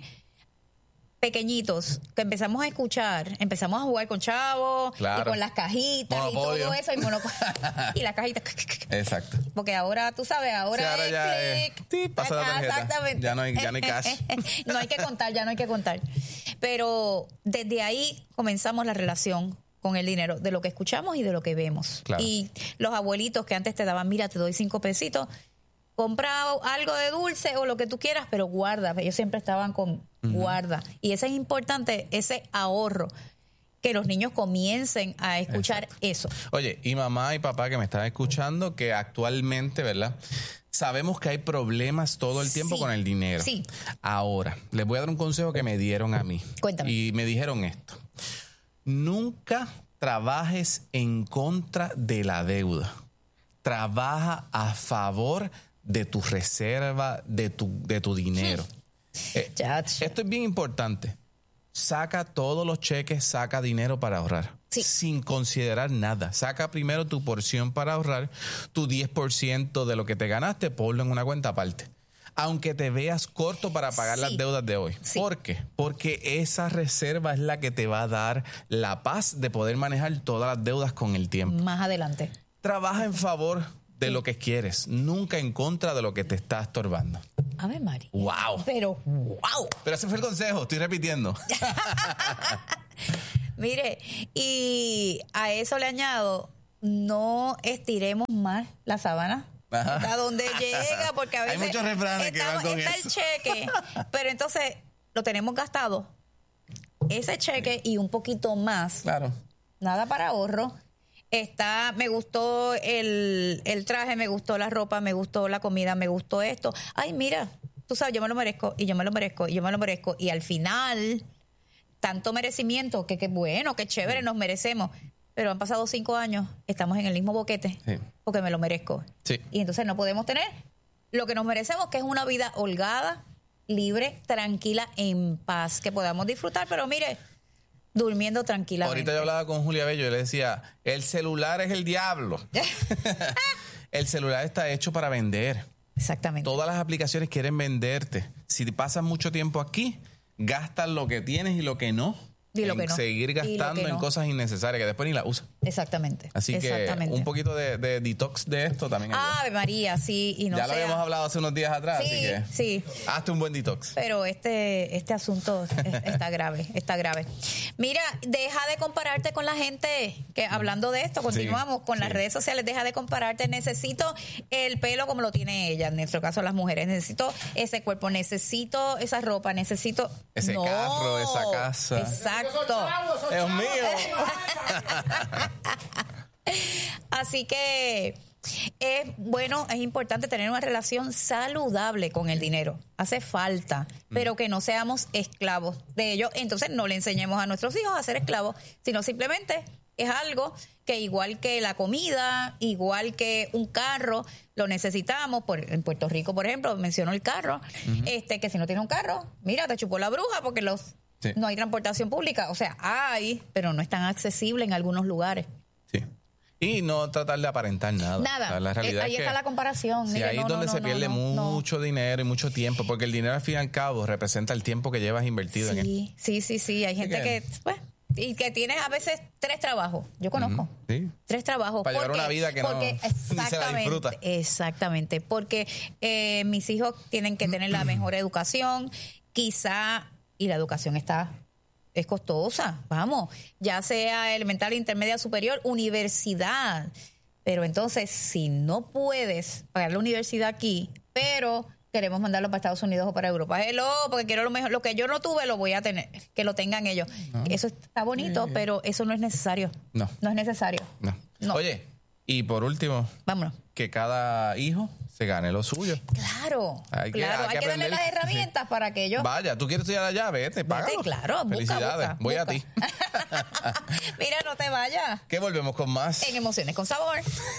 pequeñitos, que empezamos a escuchar, empezamos a jugar con chavos, Claro. y con las cajitas Monopolio. y todo eso, y, monopo- y las cajitas. Exacto. Porque ahora, tú sabes, ahora, Sí, ahora es ya es- clic. sí, pasa la Ah, tarjeta. Exactamente. Ya no hay- ya no hay cash. No hay que contar, ya no hay que contar. Pero desde ahí comenzamos la relación con el dinero, de lo que escuchamos y de lo que vemos. Claro. Y los abuelitos que antes te daban, mira, te doy cinco pesitos, compra algo de dulce o lo que tú quieras, pero guarda. Ellos siempre estaban con guarda. Y eso es importante, ese ahorro, que los niños comiencen a escuchar eso. Oye, y mamá y papá que me están escuchando, que actualmente, ¿verdad? Sabemos que hay problemas todo el tiempo Sí. con el dinero. Sí. Ahora, les voy a dar un consejo que me dieron a mí. Cuéntame. Y me dijeron esto. Nunca trabajes en contra de la deuda. Trabaja a favor de tu reserva, de tu, de tu dinero. Eh, Chacho. esto es bien importante. Saca todos los cheques, saca dinero para ahorrar. Sí. Sin considerar nada. Saca primero tu porción para ahorrar, tu diez por ciento de lo que te ganaste, ponlo en una cuenta aparte. Aunque te veas corto para pagar Sí. las deudas de hoy. Sí. ¿Por qué? Porque esa reserva es la que te va a dar la paz de poder manejar todas las deudas con el tiempo. Más adelante. Trabaja en favor de lo que quieres, nunca en contra de lo que te está estorbando. A ver, Mari. ¡Wow! Pero, wow. Pero ese fue el consejo, estoy repitiendo. Mire, y a eso le añado, no estiremos más la sábana. Ajá. Hasta donde llega, porque a Hay veces muchos refranes que está, van con está eso. el cheque, pero entonces lo tenemos gastado. Ese cheque y un poquito más, Claro. nada para ahorro. Está, me gustó el, el traje, me gustó la ropa, me gustó la comida, me gustó esto. Ay, mira, tú sabes, yo me lo merezco, y yo me lo merezco, y yo me lo merezco. Y al final, tanto merecimiento, que qué bueno, qué chévere, nos merecemos. Pero han pasado cinco años, estamos en el mismo boquete, Sí. porque me lo merezco. Sí. Y entonces no podemos tener lo que nos merecemos, que es una vida holgada, libre, tranquila, en paz, que podamos disfrutar, pero mire, durmiendo tranquilamente. Ahorita yo hablaba con Julia Bello y le decía, el celular es el diablo. El celular está hecho para vender. Exactamente. Todas las aplicaciones quieren venderte. Si pasas mucho tiempo aquí, gastas lo que tienes y lo que no. Y lo en que no. seguir Y lo que gastando en no. cosas innecesarias que después ni las usas. Exactamente. Así que Exactamente. un poquito de, de detox de esto también ayuda. Ave María, sí, y no ya lo sea- habíamos hablado hace unos días atrás, Sí, así que sí. hazte un buen detox. Pero este, este asunto es- está grave, está grave. Mira, deja de compararte con la gente, que hablando de esto, continuamos con las sí. redes sociales, deja de compararte. Necesito el pelo como lo tiene ella, en nuestro caso las mujeres. Necesito ese cuerpo, necesito esa ropa, necesito... Ese No. carro, esa casa. Exacto. Dios mío. Así que es bueno, es importante tener una relación saludable con el dinero. Hace falta, pero que no seamos esclavos de ello. Entonces no le enseñemos a nuestros hijos a ser esclavos, sino simplemente es algo que igual que la comida, igual que un carro, lo necesitamos. Por, en Puerto Rico, por ejemplo, menciono el carro, este que si no tienes un carro, mira, te chupó la bruja porque los Sí. no hay transportación pública. O sea, hay, pero no es tan accesible en algunos lugares. Sí. Y no tratar de aparentar nada. Nada. O sea, la realidad eh, ahí es está que, la comparación. sí, Mire, ahí no, es donde no, se no, pierde no, mucho no. dinero y mucho tiempo, porque el dinero al fin y al cabo representa el tiempo que llevas invertido sí, en él. Sí, sí, sí. Hay gente que, pues, y que tiene a veces tres trabajos. Yo conozco. Uh-huh. Sí. Tres trabajos. Para llevar porque, una vida que no porque, ni se la disfruta. Exactamente. Porque eh, mis hijos tienen que tener la mejor educación. Quizá, y la educación está... es costosa, vamos, ya sea elemental, intermedia, superior, universidad. Pero entonces, si no puedes pagar la universidad aquí, pero queremos mandarlo para Estados Unidos o para Europa, hello, porque quiero lo mejor, lo que yo no tuve lo voy a tener, que lo tengan ellos. No. Eso está bonito, sí, pero eso no es necesario. No. No es necesario. No. no. Oye, y por último, vámonos. Que cada hijo se gane lo suyo. Claro, hay que, claro, hay, hay que, que darle las herramientas sí. para que ellos... Vaya, tú quieres estudiar allá, vete, págalo. Vete, claro, busca, felicidades, busca, voy busca. a ti. Mira, no te vayas. ¿Qué volvemos con más? En Emociones con Sabor.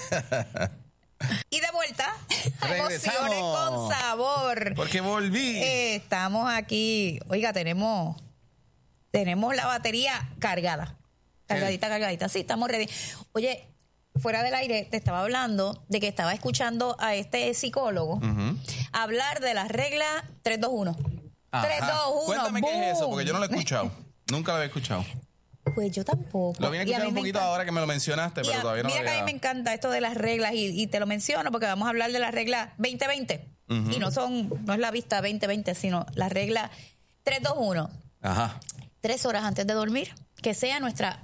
Y de vuelta, Emociones con Sabor. Porque volví. Eh, estamos aquí, oiga, tenemos, tenemos la batería cargada. Cargadita, cargadita. Sí, estamos ready. Oye, fuera del aire te estaba hablando de que estaba escuchando a este psicólogo uh-huh. hablar de la regla tres dos uno. tres dos uno. Cuéntame boom. Qué es eso, porque yo no lo he escuchado. Nunca lo había escuchado. Pues yo tampoco. Lo vine a escuchar un poquito ahora que me lo mencionaste, pero a, todavía no mira lo había... que a mí me encanta esto de las reglas y, y te lo menciono porque vamos a hablar de la regla veinte veinte. Uh-huh. Y no son, no es la vista veinte veinte, sino la regla tres dos uno. Ajá. Tres horas antes de dormir, que sea nuestra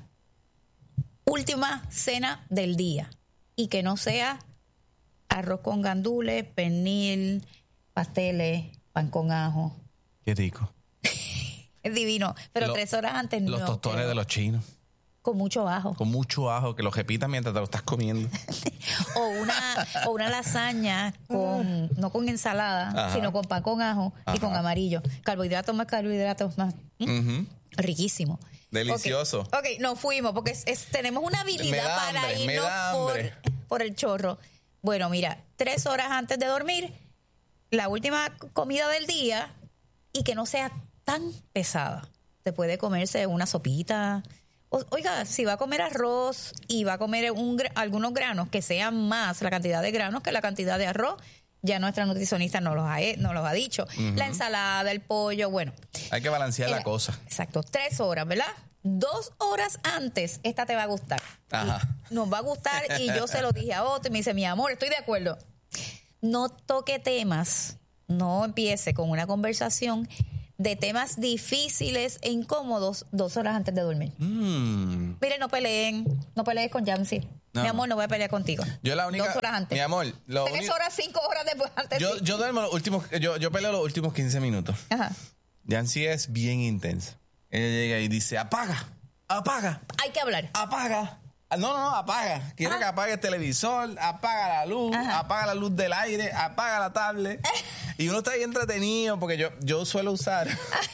última cena del día y que no sea arroz con gandules, pernil, pasteles, pan con ajo. Qué rico. Es divino, pero lo, tres horas antes los no. Los tostones pero, de los chinos. Con mucho ajo. Con mucho ajo, que lo repitas mientras te lo estás comiendo. o una o una lasaña con no con ensalada, ajá. sino con pan con ajo ajá. y con amarillo. Carbohidratos más carbohidratos más. ¿Mm? Uh-huh. Riquísimo. Delicioso. Ok, okay nos fuimos porque es, es, tenemos una habilidad para hambre, irnos por, por el chorro. Bueno, mira, tres horas antes de dormir, la última comida del día y que no sea tan pesada. Se puede comerse una sopita. O, oiga, si va a comer arroz y va a comer un, algunos granos, que sean más la cantidad de granos que la cantidad de arroz. Ya nuestra nutricionista nos los ha, nos los ha dicho. Uh-huh. La ensalada, el pollo, bueno. Hay que balancear eh, la cosa. Exacto. Tres horas, ¿verdad? Dos horas antes, esta te va a gustar. Ajá. Y nos va a gustar y yo se lo dije a otro y me dice, mi amor, estoy de acuerdo. No toque temas, no empiece con una conversación de temas difíciles e incómodos dos horas antes de dormir. Mm. Miren, no peleen, no pelees con Yancy. No. Mi amor, no voy a pelear contigo. Yo la única... Dos horas antes. Mi amor... Lo Tres único, horas, cinco horas después antes. Yo, sí. yo duermo los últimos... Yo, yo peleo los últimos quince minutos. Ajá. Yancy es bien intensa. Ella llega y dice, apaga, apaga. Hay que hablar. Apaga. No, no, no, apaga. Quiero que apague el televisor, apaga la luz, Ajá. apaga la luz del aire, apaga la tablet. Y uno está ahí entretenido porque yo, yo suelo usar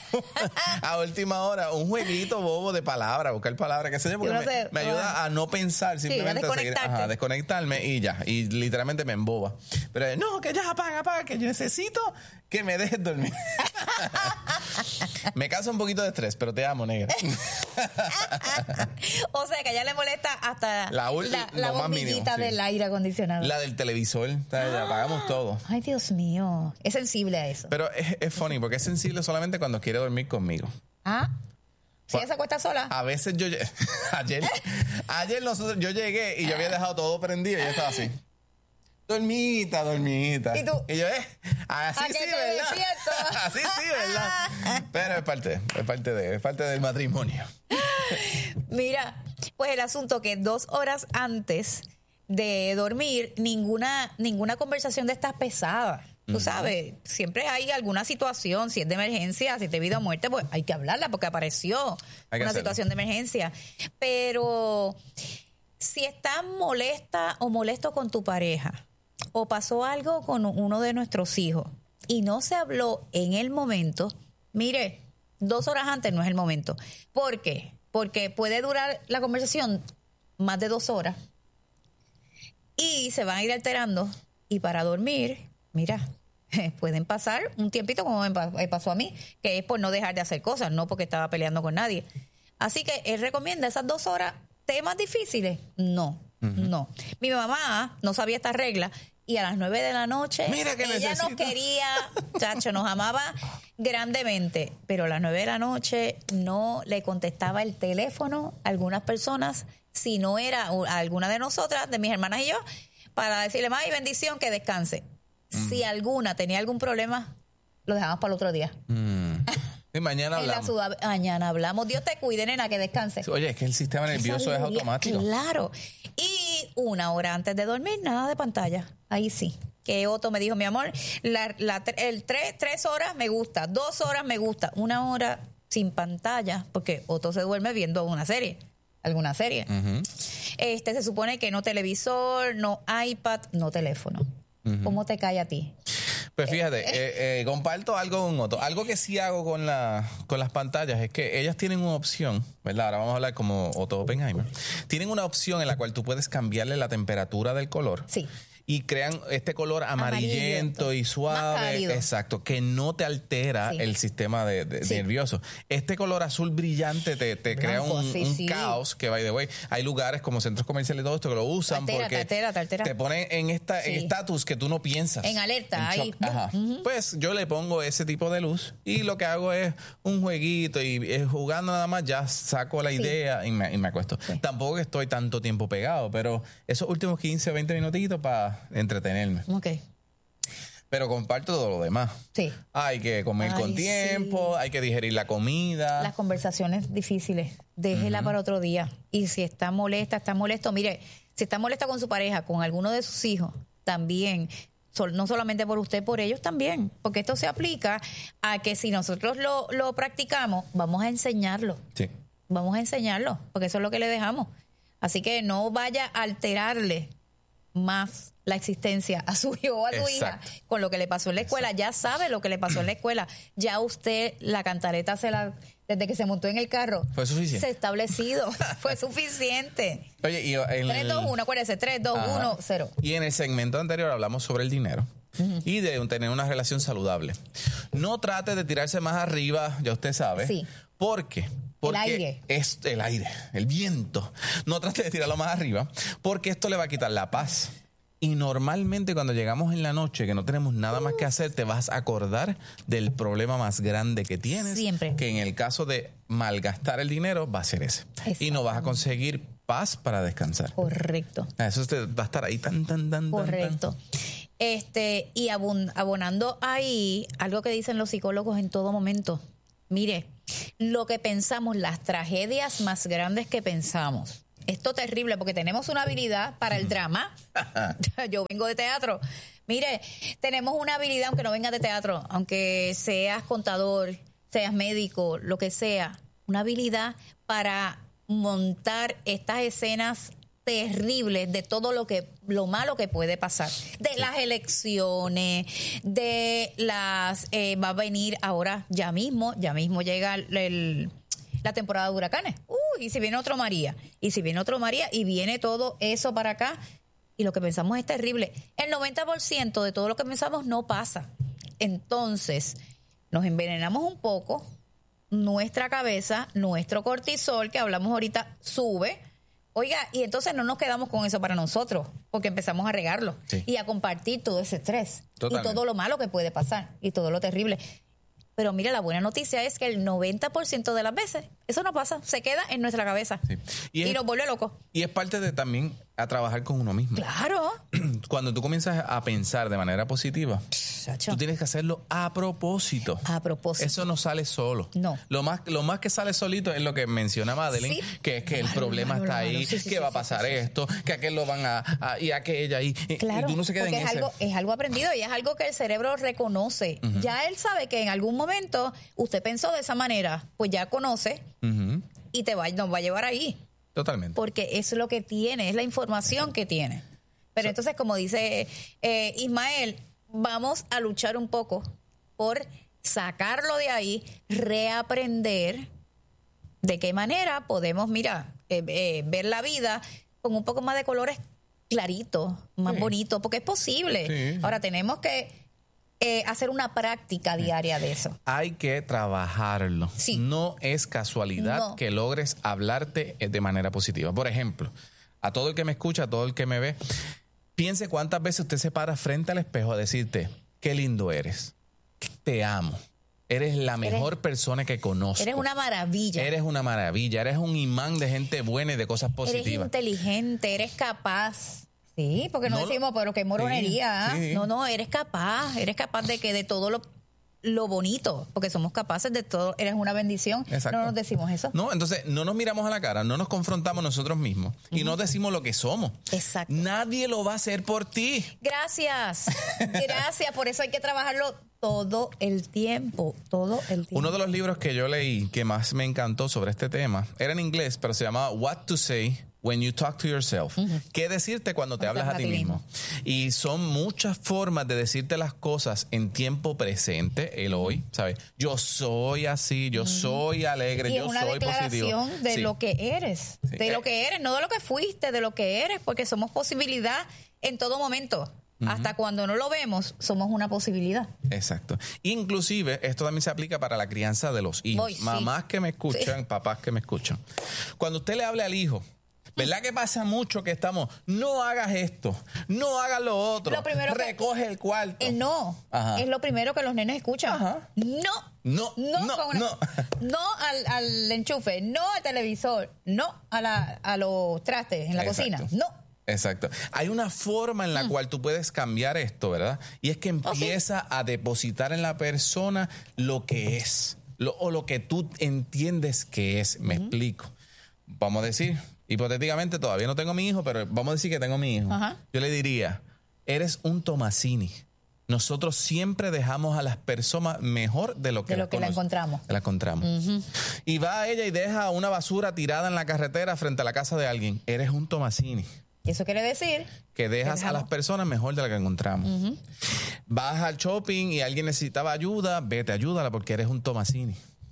a última hora un jueguito bobo de palabras, buscar palabras, qué sé yo, porque me, sé, me ayuda bueno. a no pensar, simplemente sí, a, a seguir, ajá, desconectarme y ya. Y literalmente me emboba. Pero no, que ya apaga, apaga, que yo necesito que me dejes dormir. Me causa un poquito de estrés, pero te amo, negra. O sea, que a ella le molesta hasta la, la, la bombillita sí. del aire acondicionado. La del televisor. O sea, ah, apagamos todo. Ay, Dios mío. Es sensible a eso. Pero es, es funny porque es sensible solamente cuando quiere dormir conmigo. Ah. ¿Si ella se acuesta sola? A veces yo... ayer ayer nosotros, yo llegué y yo había dejado todo prendido y yo estaba así. Dormita, dormita. ¿Y tú? Y yo, eh, así sí, ¿verdad? Así sí, ¿verdad? Pero es parte, es parte de, es parte del matrimonio. Mira, pues el asunto que dos horas antes de dormir, ninguna, ninguna conversación de estas pesada. Tú uh-huh. sabes, siempre hay alguna situación, si es de emergencia, si es de vida o muerte, pues hay que hablarla porque apareció una situación de emergencia. Pero si estás molesta o molesto con tu pareja, o pasó algo con uno de nuestros hijos y no se habló en el momento, mire, dos horas antes no es el momento. ¿Por qué? Porque puede durar la conversación más de dos horas y se van a ir alterando y para dormir, mira, pueden pasar un tiempito como me pasó a mí, que es por no dejar de hacer cosas, no porque estaba peleando con nadie. Así que él recomienda esas dos horas. ¿Temas difíciles? No. Uh-huh. No. Mi mamá no sabía esta regla y a las nueve de la noche Mira que ella necesito. nos quería, chacho, nos amaba grandemente, pero a las nueve de la noche no le contestaba el teléfono a algunas personas, si no era a alguna de nosotras, de mis hermanas y yo, para decirle, mami, bendición, que descanse. Mm. Si alguna tenía algún problema, lo dejamos para el otro día. Mm. Y mañana hablamos. En la ciudad, mañana hablamos. Dios te cuide, nena, que descanse. Oye, es que el sistema nervioso es automático. Claro. Y una hora antes de dormir, nada de pantalla. Ahí sí. Que Otto me dijo, mi amor, la, la, el tres, tres horas me gusta, dos horas me gusta, una hora sin pantalla, porque Otto se duerme viendo una serie, alguna serie. Uh-huh. Este, se supone que no televisor, no iPad, no teléfono. Uh-huh. ¿Cómo te cae a ti? Pues fíjate, eh, eh, comparto algo con Otto. Algo que sí hago con, la, con las pantallas es que ellas tienen una opción, ¿verdad? Ahora vamos a hablar como Otto Oppenheimer. Tienen una opción en la cual tú puedes cambiarle la temperatura del color. Sí. Y crean este color amarillento y suave, exacto, que no te altera sí. el sistema de, de, sí. nervioso. Este color azul brillante te, te crea un, sí, un sí. caos que, by the way, hay lugares como centros comerciales y todo esto que lo usan altera, porque te, altera, te, altera. te ponen en esta sí. en estatus que tú no piensas. En alerta, en ahí. Ajá. Uh-huh. Pues yo le pongo ese tipo de luz y lo que hago es un jueguito y eh, jugando nada más ya saco la sí. idea y me, y me acuesto. Sí. Tampoco que estoy tanto tiempo pegado, pero esos últimos quince, veinte minutitos para entretenerme. Ok. Pero comparto todo lo demás. Sí. Hay que comer Ay, con tiempo, sí. hay que digerir la comida. Las conversaciones difíciles, déjela uh-huh. para otro día. Y si está molesta, está molesto, mire, si está molesta con su pareja, con alguno de sus hijos, también, no solamente por usted, por ellos también. Porque esto se aplica a que si nosotros lo, lo practicamos, vamos a enseñarlo. Sí. Vamos a enseñarlo, porque eso es lo que le dejamos. Así que no vaya a alterarle más la existencia a su hijo o a su Exacto. hija con lo que le pasó en la escuela. Exacto. Ya sabe lo que le pasó en la escuela. Ya usted la cantaleta se la desde que se montó en el carro fue suficiente. Se ha establecido. Fue suficiente. Oye, y el, tres, dos, uno, acuérdese, tres, dos, uno, cero. Y en el segmento anterior hablamos sobre el dinero. Uh-huh. Y de tener una relación saludable. No trate de tirarse más arriba, ya usted sabe. Sí. ¿Por qué? Porque el aire. Es el aire, el viento. No trate de tirarlo más arriba, porque esto le va a quitar la paz. Y normalmente cuando llegamos en la noche, que no tenemos nada más que hacer, te vas a acordar del problema más grande que tienes. Siempre. Que en el caso de malgastar el dinero, va a ser ese. Y no vas a conseguir paz para descansar. Correcto. Eso te va a estar ahí tan, tan, tan, Correcto. tan, tan. Este, y abon, abonando ahí, algo que dicen los psicólogos en todo momento. Mire, lo que pensamos, las tragedias más grandes que pensamos. Esto es terrible porque tenemos una habilidad para el drama. Yo vengo de teatro. Mire, tenemos una habilidad, aunque no vengas de teatro, aunque seas contador, seas médico, lo que sea, una habilidad para montar estas escenas terribles de todo lo que lo malo que puede pasar, de sí. las elecciones, de las eh, va a venir ahora ya mismo, ya mismo llega el, el la temporada de huracanes. Uh, y si viene otro María, y si viene otro María, y viene todo eso para acá, y lo que pensamos es terrible. El noventa por ciento de todo lo que pensamos no pasa. Entonces, nos envenenamos un poco, nuestra cabeza, nuestro cortisol, que hablamos ahorita, sube. Oiga, y entonces no nos quedamos con eso para nosotros, porque empezamos a regarlo sí. y a compartir todo ese estrés. Totalmente. Y todo lo malo que puede pasar, y todo lo terrible. Pero mira, la buena noticia es que el noventa por ciento de las veces eso no pasa, se queda en nuestra cabeza sí. y, es, y nos vuelve locos. Y es parte de también a trabajar con uno mismo. Claro. Cuando tú comienzas a pensar de manera positiva, Chacho. tú tienes que hacerlo a propósito. A propósito. Eso no sale solo. No. Lo más, lo más que sale solito es lo que mencionaba Adeline, sí. que es que claro, el problema claro, está claro, ahí, sí, sí, que sí, va a pasar sí, esto, sí. que aquel lo van a, a y aquella y, claro, y tú no se queda en es ese. Algo, es algo aprendido y es algo que el cerebro reconoce. Uh-huh. Ya él sabe que en algún momento usted pensó de esa manera, pues ya conoce uh-huh. y te va, nos va a llevar ahí. Totalmente. Porque es lo que tiene, es la información que tiene. Pero so, entonces, como dice eh, Ismael, vamos a luchar un poco por sacarlo de ahí, reaprender de qué manera podemos, mira, eh, eh, ver la vida con un poco más de colores claritos, más sí. bonitos, porque es posible. Sí. Ahora tenemos que Eh, hacer una práctica diaria de eso. Hay que trabajarlo. Sí. No es casualidad no. que logres hablarte de manera positiva. Por ejemplo, a todo el que me escucha, a todo el que me ve, piense cuántas veces usted se para frente al espejo a decirte, qué lindo eres, te amo. Eres la mejor eres, persona que conozco. Eres una maravilla. Eres una maravilla. Eres un imán de gente buena y de cosas positivas. Eres inteligente, eres capaz. Sí, porque no, no decimos, pero qué moronería. Sí, sí. No, no, eres capaz. Eres capaz de que de todo lo, lo bonito, porque somos capaces de todo. Eres una bendición. Exacto. No nos decimos eso. No, entonces no nos miramos a la cara, no nos confrontamos nosotros mismos uh-huh. y no decimos lo que somos. Exacto. Nadie lo va a hacer por ti. Gracias. Gracias. Por eso hay que trabajarlo todo el tiempo, todo el tiempo. Uno de los libros que yo leí que más me encantó sobre este tema era en inglés, pero se llamaba What to Say When You Talk to Yourself. Uh-huh. ¿Qué decirte cuando te hablas a ti mismo? Y son muchas formas de decirte las cosas en tiempo presente, el hoy, ¿sabes? Yo soy así, yo uh-huh. soy alegre, y yo una soy positivo. declaración de sí. lo que eres, sí. de lo que eres, no de lo que fuiste, de lo que eres, porque somos posibilidad en todo momento. Uh-huh. Hasta cuando no lo vemos, somos una posibilidad. Exacto. Inclusive, esto también se aplica para la crianza de los hijos. Voy, sí. Mamás que me escuchan, sí. papás que me escuchan. Cuando usted le hable al hijo, ¿verdad que pasa mucho que estamos, no hagas esto, no hagas lo otro, lo primero recoge que, el cuarto? El no Ajá. es lo primero que los nenes escuchan. Ajá. No. No, no, no, con una, no. no al, al enchufe, no al televisor, no a, la, a los trastes en la Exacto. cocina, no. Exacto. Hay una forma en la mm. cual tú puedes cambiar esto, ¿verdad? Y es que empieza oh, sí. a depositar en la persona lo que es, lo, o lo que tú entiendes que es. Me mm. explico. Vamos a decir, hipotéticamente, todavía no tengo mi hijo, pero vamos a decir que tengo mi hijo. Ajá. Yo le diría, eres un Tomasini. Nosotros siempre dejamos a las personas mejor de lo que, de lo que la encontramos. La encontramos. Uh-huh. Y va ella y deja una basura tirada en la carretera frente a la casa de alguien. Eres un Tomasini. Eso quiere decir que dejas que a las personas mejor de la que encontramos. Uh-huh. Vas al shopping y alguien necesitaba ayuda, vete, ayúdala porque eres un Tomasini.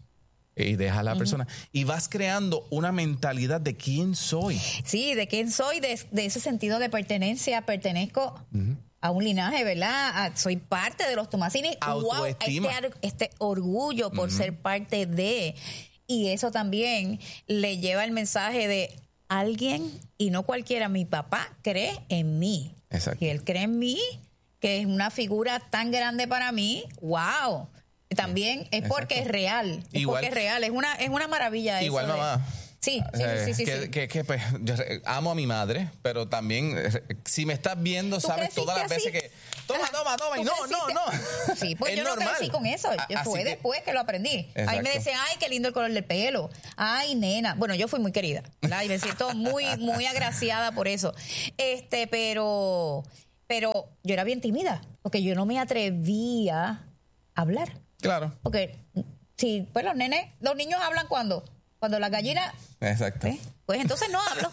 Y dejas a la uh-huh. persona. Y vas creando una mentalidad de quién soy. Sí, de quién soy, de, de ese sentido de pertenencia. Pertenezco uh-huh. a un linaje, ¿verdad? A, soy parte de los Tomasini. Autoestima. Wow, este, este orgullo por uh-huh. ser parte de. Y eso también le lleva el mensaje de alguien, y no cualquiera, mi papá cree en mí. Exacto. Y él cree en mí, que es una figura tan grande para mí. ¡Wow! También es porque Exacto. es real. Es igual, porque es real. Es una, es una maravilla eso. Igual, mamá. De, sí, sí, sí, sí, que, sí. Que, que, pues, yo amo a mi madre, pero también, si me estás viendo, sabes todas las veces que toma, toma, toma, y no, no, no. Sí, pues yo normal. no crecí con eso. Yo fue que, después que lo aprendí. Exacto. Ahí me decían, ay, qué lindo el color del pelo. Ay, nena. Bueno, yo fui muy querida, ¿verdad? Y me siento muy, muy agraciada por eso. Este, pero, pero yo era bien tímida, porque yo no me atrevía a hablar. Claro. Porque si, pues los nenes, los niños hablan cuando, cuando las gallinas. Exacto. ¿eh? Pues entonces no hablo.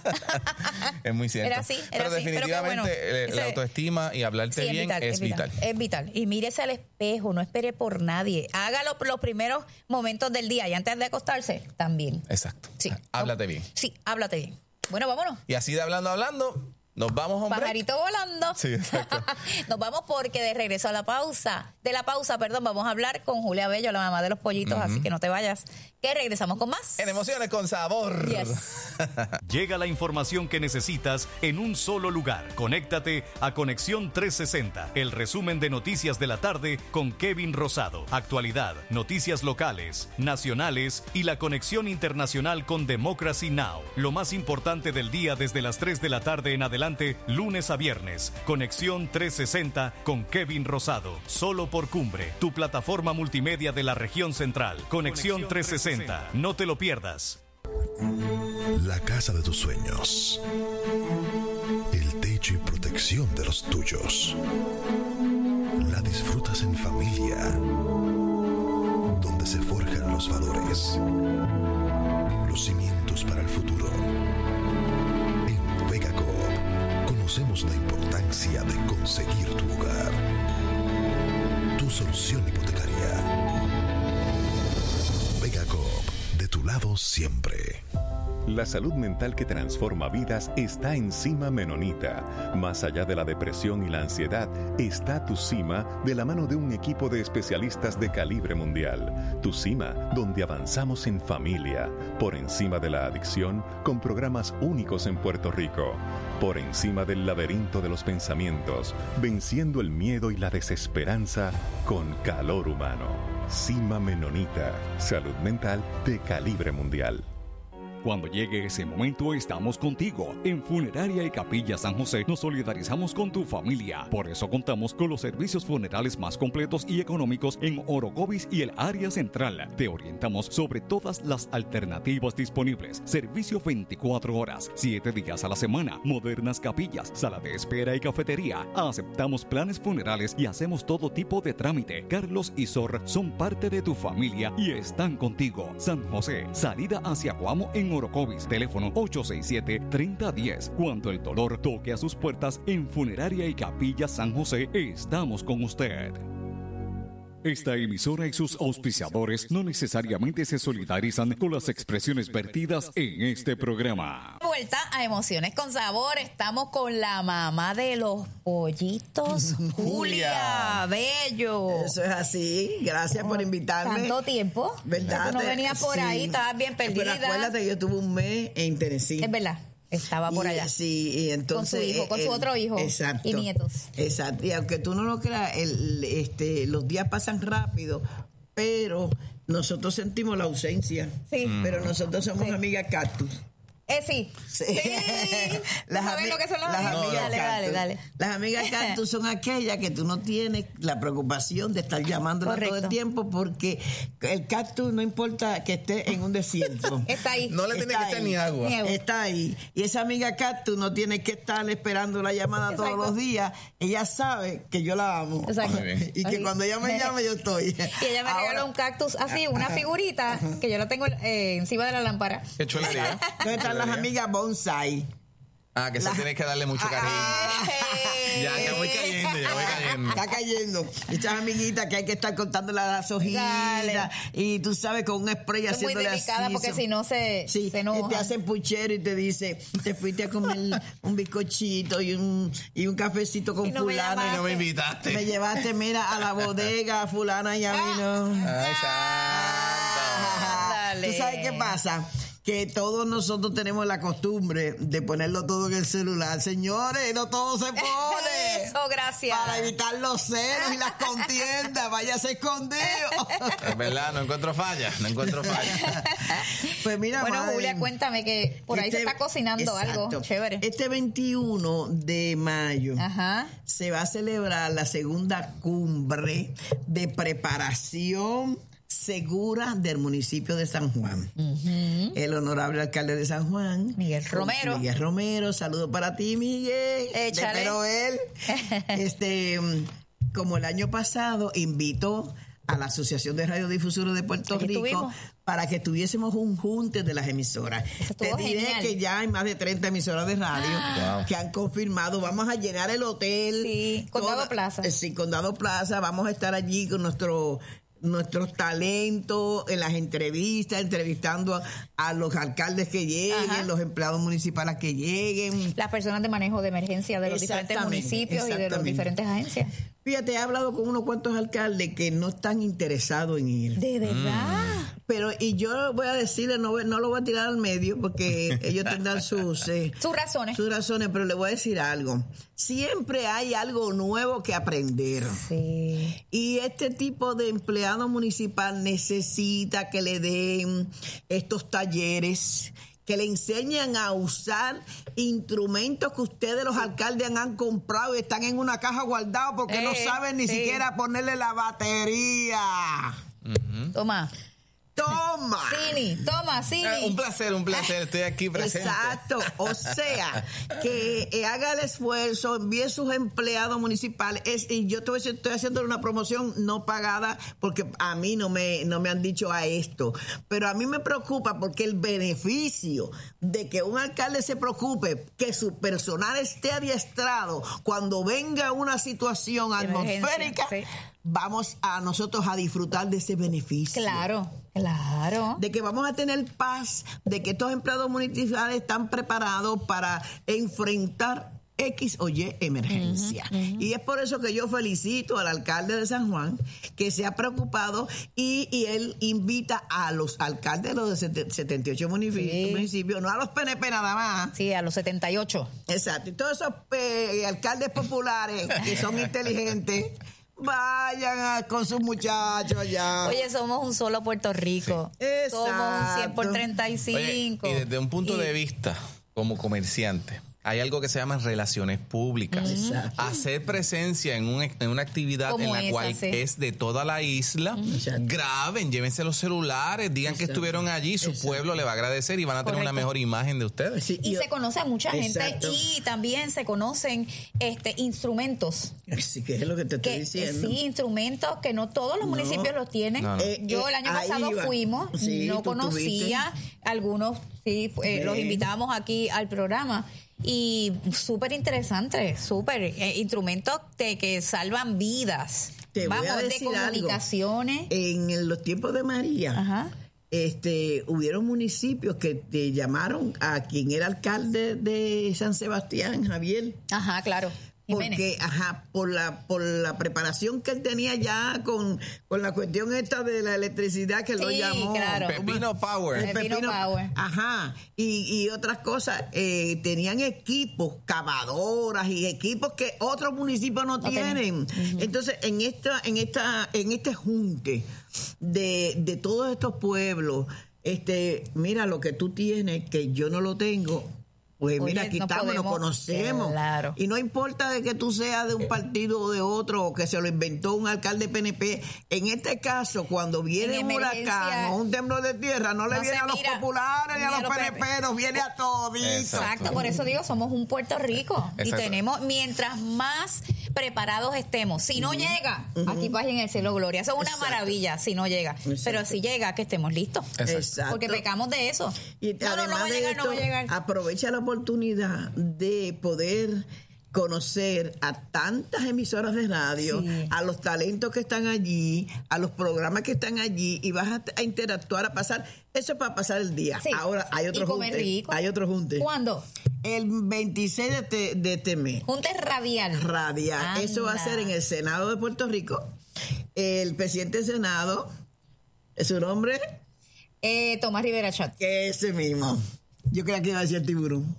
Es muy cierto. Era así, era Pero así. definitivamente Pero bueno, la autoestima y hablarte sí, bien es vital, es, es vital, vital. Es vital. Y mírese al espejo, no espere por nadie. Hágalo los primeros momentos del día y antes de acostarse también. Exacto. Sí. Háblate bien. Sí, háblate bien. Bueno, vámonos. Y así de hablando, hablando. Nos vamos, hombre. Pajarito volando. Sí, exacto. Nos vamos porque de regreso a la pausa, de la pausa, perdón, vamos a hablar con Julia Bello, la mamá de los pollitos, uh-huh. así que no te vayas, que regresamos con más. En Emociones con Sabor. Yes. Llega la información que necesitas en un solo lugar. Conéctate a Conexión trescientos sesenta, el resumen de noticias de la tarde con Kevin Rosado. Actualidad, noticias locales, nacionales y la conexión internacional con Democracy Now! Lo más importante del día desde las tres de la tarde en adelante. Lunes a viernes, Conexión trescientos sesenta con Kevin Rosado, solo por Cumbre, tu plataforma multimedia de la región central. Conexión trescientos sesenta, no te lo pierdas. La casa de tus sueños, el techo y protección de los tuyos, la disfrutas en familia, donde se forjan los valores, los cimientos para el futuro. En Vega Coop conocemos la importancia de conseguir tu hogar, tu solución hipotecaria. Vega Coop, de tu lado siempre. La salud mental que transforma vidas está en Cima Menonita. Más allá de la depresión y la ansiedad, está Tu Cima de la mano de un equipo de especialistas de calibre mundial. Tu Cima, donde avanzamos en familia, por encima de la adicción, con programas únicos en Puerto Rico. Por encima del laberinto de los pensamientos, venciendo el miedo y la desesperanza con calor humano. Cima Menonita, salud mental de calibre mundial. Cuando llegue ese momento, estamos contigo. En Funeraria y Capilla San José nos solidarizamos con tu familia. Por eso contamos con los servicios funerales más completos y económicos en Orocovis y el área central. Te orientamos sobre todas las alternativas disponibles. Servicio veinticuatro horas, siete días a la semana. Modernas capillas, sala de espera y cafetería. Aceptamos planes funerales y hacemos todo tipo de trámite. Carlos y Sor son parte de tu familia y están contigo. San José, salida hacia Guamo en Orocovis, teléfono ocho seis siete, tres cero uno cero. Cuando el dolor toque a sus puertas, en Funeraria y Capilla San José, estamos con usted. Esta emisora y sus auspiciadores no necesariamente se solidarizan con las expresiones vertidas en este programa. Vuelta a Emociones con Sabor. Estamos con la mamá de los pollitos, Julia Bello. Eso es así. Gracias por invitarme. Tanto tiempo. ¿Verdad? Tú no venías por sí. ahí, estabas bien perdida. Pero acuérdate, yo tuve un mes en Tennessee. Es verdad. Estaba por y, allá. Sí, y entonces. Con su hijo, con el, su otro hijo. Exacto. Y nietos. Exacto. Y aunque tú no lo creas, el, este, los días pasan rápido, pero nosotros sentimos la ausencia. Sí. Pero nosotros somos sí. amigas cactus. Eh, sí. Sí. sí. Las ¿Sabes lo que son las, las amigas? amigas Dale, dale, dale. Las amigas cactus son aquellas que tú no tienes la preocupación de estar llamándola todo el tiempo porque el cactus no importa que esté en un desierto. Está ahí. No le tiene que echar ni agua. ni agua. Está ahí. Y esa amiga cactus no tiene que estar esperando la llamada Exacto. todos los días. Ella sabe que yo la amo. Exacto. Y que así. cuando ella me llame yo estoy. Y ella me Ahora, regaló un cactus así, una figurita que yo la tengo eh, encima de la lámpara. Qué chulería. Las amigas bonsai. Ah, que se La... tiene que darle mucho cariño. Ay. Ya, ya voy cayendo, ya voy cayendo. Está cayendo. Estas amiguitas que hay que estar cortando las hojitas. Dale. Y tú sabes, con un spray es haciéndole así. Muy delicada así, porque son... si no se, sí, se enoja. Te hacen puchero y te dice, te fuiste a comer un bizcochito y un, y un cafecito con y no fulana. Y no me invitaste. Me llevaste, mira, a la bodega, fulana y a mí no. Ay, ah, ¿tú sabes qué pasa? Que todos nosotros tenemos la costumbre de ponerlo todo en el celular. Señores, no todo se pone. Eso, gracias. Para evitar los celos y las contiendas. Váyase escondido. Es verdad, no encuentro falla. No encuentro falla. Pues mira, bueno, madre, Julia, cuéntame que por ahí este, se está cocinando exacto. algo chévere. Este veintiuno de mayo Ajá. se va a celebrar la segunda cumbre de preparación segura del municipio de San Juan. Uh-huh. El honorable alcalde de San Juan, Miguel Romero. Miguel Romero, saludo para ti, Miguel. Échale. Pero él, este, como el año pasado, invitó a la Asociación de Radiodifusores de Puerto Aquí Rico estuvimos. para que tuviésemos un junte de las emisoras. Te diré genial. que ya hay más de treinta emisoras de radio wow. que han confirmado. Vamos a llenar el hotel. Sí, Condado toda, Plaza. Sí, Condado Plaza. Vamos a estar allí con nuestro... nuestros talentos en las entrevistas, entrevistando a, a los alcaldes que lleguen, Ajá. los empleados municipales que lleguen. Las personas de manejo de emergencia de los diferentes municipios y de las diferentes agencias. Fíjate, he hablado con unos cuantos alcaldes que no están interesados en ir. ¿De verdad? Pero, y yo voy a decirle, no, no lo voy a tirar al medio porque ellos tendrán sus... Eh, sus razones. Sus razones, pero le voy a decir algo. Siempre hay algo nuevo que aprender. Sí. Y este tipo de empleado municipal necesita que le den estos talleres, que le enseñan a usar instrumentos que ustedes los alcaldes han comprado y están en una caja guardados porque eh, no saben ni sí. siquiera ponerle la batería. Uh-huh. Toma. Toma. Cini, toma, Cini. Eh, un placer, un placer. Estoy aquí presente. Exacto. O sea, que eh, haga el esfuerzo, envíe sus empleados municipales. Es, y yo te voy a decir, estoy haciendo una promoción no pagada porque a mí no me, no me han dicho a esto. Pero a mí me preocupa porque el beneficio de que un alcalde se preocupe que su personal esté adiestrado cuando venga una situación atmosférica, sí. vamos a nosotros a disfrutar de ese beneficio. Claro, claro. De que vamos a tener paz, de que estos empleados municipales están preparados para enfrentar X o Y emergencia. Uh-huh, uh-huh. Y es por eso que yo felicito al alcalde de San Juan, que se ha preocupado y, y él invita a los alcaldes de los setenta y ocho municipios, sí. municipios, no a los P N P nada más. Sí, a los setenta y ocho. Exacto. Y todos esos eh, alcaldes populares que son inteligentes, vayan a, con sus muchachos allá. Oye, somos un solo Puerto Rico. Sí. Somos un cien por treinta y cinco. Oye, y desde un punto y, de vista como comerciante, hay algo que se llama relaciones públicas. Exacto. Hacer presencia en, un, en una actividad como en la esa, cual sí. es de toda la isla. Exacto. Graben, llévense los celulares, digan Exacto. que estuvieron allí, su Exacto. pueblo le va a agradecer y van a tener Correcto. una mejor imagen de ustedes. Sí, y yo, se conoce a mucha Exacto. gente y también se conocen este instrumentos. Sí, que es lo que te estoy que, diciendo. Sí, instrumentos que no todos los municipios no. los tienen. No, no. Eh, yo el año pasado iba. fuimos, sí, no conocía, tuviste. algunos sí, eh, los invitamos aquí al programa. Y súper interesante, súper eh, instrumentos de, que salvan vidas. Te Vamos, voy a decir de comunicaciones. Algo. En los tiempos de María, Ajá. este, hubieron municipios que te llamaron a quien era alcalde de San Sebastián, Javier. Ajá, claro. Jiménez. Porque, ajá, por la por la preparación que él tenía ya con, con la cuestión esta de la electricidad que sí, lo llamó. Claro. Pepino Power. El Pepino, Pepino Power. Ajá. Y, y otras cosas. Eh, tenían equipos, cavadoras y equipos que otros municipios no okay. tienen. Uh-huh. Entonces, en esta, en esta, en este junte de, de todos estos pueblos, este, mira lo que tú tienes, que yo no lo tengo. Pues Oye, mira, aquí no estamos, podemos, nos conocemos. Claro. Y no importa de que tú seas de un partido o de otro, o que se lo inventó un alcalde P N P. En este caso, cuando viene un huracán o un temblor de tierra, no le no viene a los mira, populares ni a los P N P, nos viene a todos. Exacto. Exacto, por eso digo, somos un Puerto Rico. Exacto. Y tenemos, mientras más preparados estemos, si no uh-huh. llega, uh-huh. aquí paz en el cielo, gloria. Eso es una Exacto. maravilla, si no llega. Exacto. Pero si llega, que estemos listos. Exacto. Porque pecamos de eso. Y no, no, no va a llegar, esto, no va a llegar. Aprovecha la oportunidad de poder conocer a tantas emisoras de radio, sí. a los talentos que están allí, a los programas que están allí, y vas a, a interactuar, a pasar, eso es para pasar el día. Sí. Ahora hay otro junte. Rico. Hay otro junte. ¿Cuándo? El veintiséis de este, de este mes. Junte radial. Radial. Anda. Eso va a ser en el Senado de Puerto Rico. El presidente del Senado, ¿su nombre? Eh, Tomás Rivera Chat. Ese mismo. Yo creía que iba a decir el tiburón.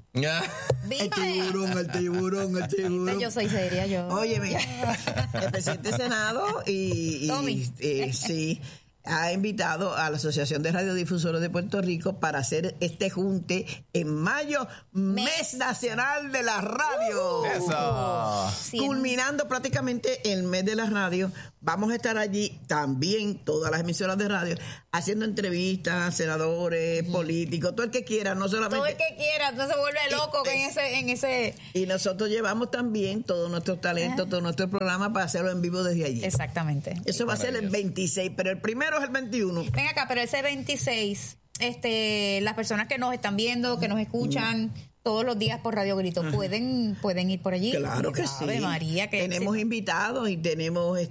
El tiburón, el tiburón, el tiburón. Yo soy seria, yo. Óyeme, el presidente del Senado y, y, y eh, sí, ha invitado a la Asociación de Radiodifusores de Puerto Rico para hacer este junte en mayo, mes, mes nacional de la radio. Uh, Eso. Sí. Culminando prácticamente el mes de la radio. Vamos a estar allí también, todas las emisoras de radio, haciendo entrevistas, senadores, uh-huh. políticos, todo el que quiera, no solamente. Todo el que quiera, no se vuelve loco y, en ese, en ese. Y nosotros llevamos también todos nuestros talentos, uh-huh. todo nuestro programa para hacerlo en vivo desde allí. Exactamente. Eso va a ser el veintiséis, pero el primero es el veintiuno. Ven acá, pero ese veintiséis, este, las personas que nos están viendo, que nos escuchan. Uh-huh. Todos los días por Radio Grito, ¿pueden, pueden ir por allí? Claro que sí. María, que tenemos sí. invitados y tenemos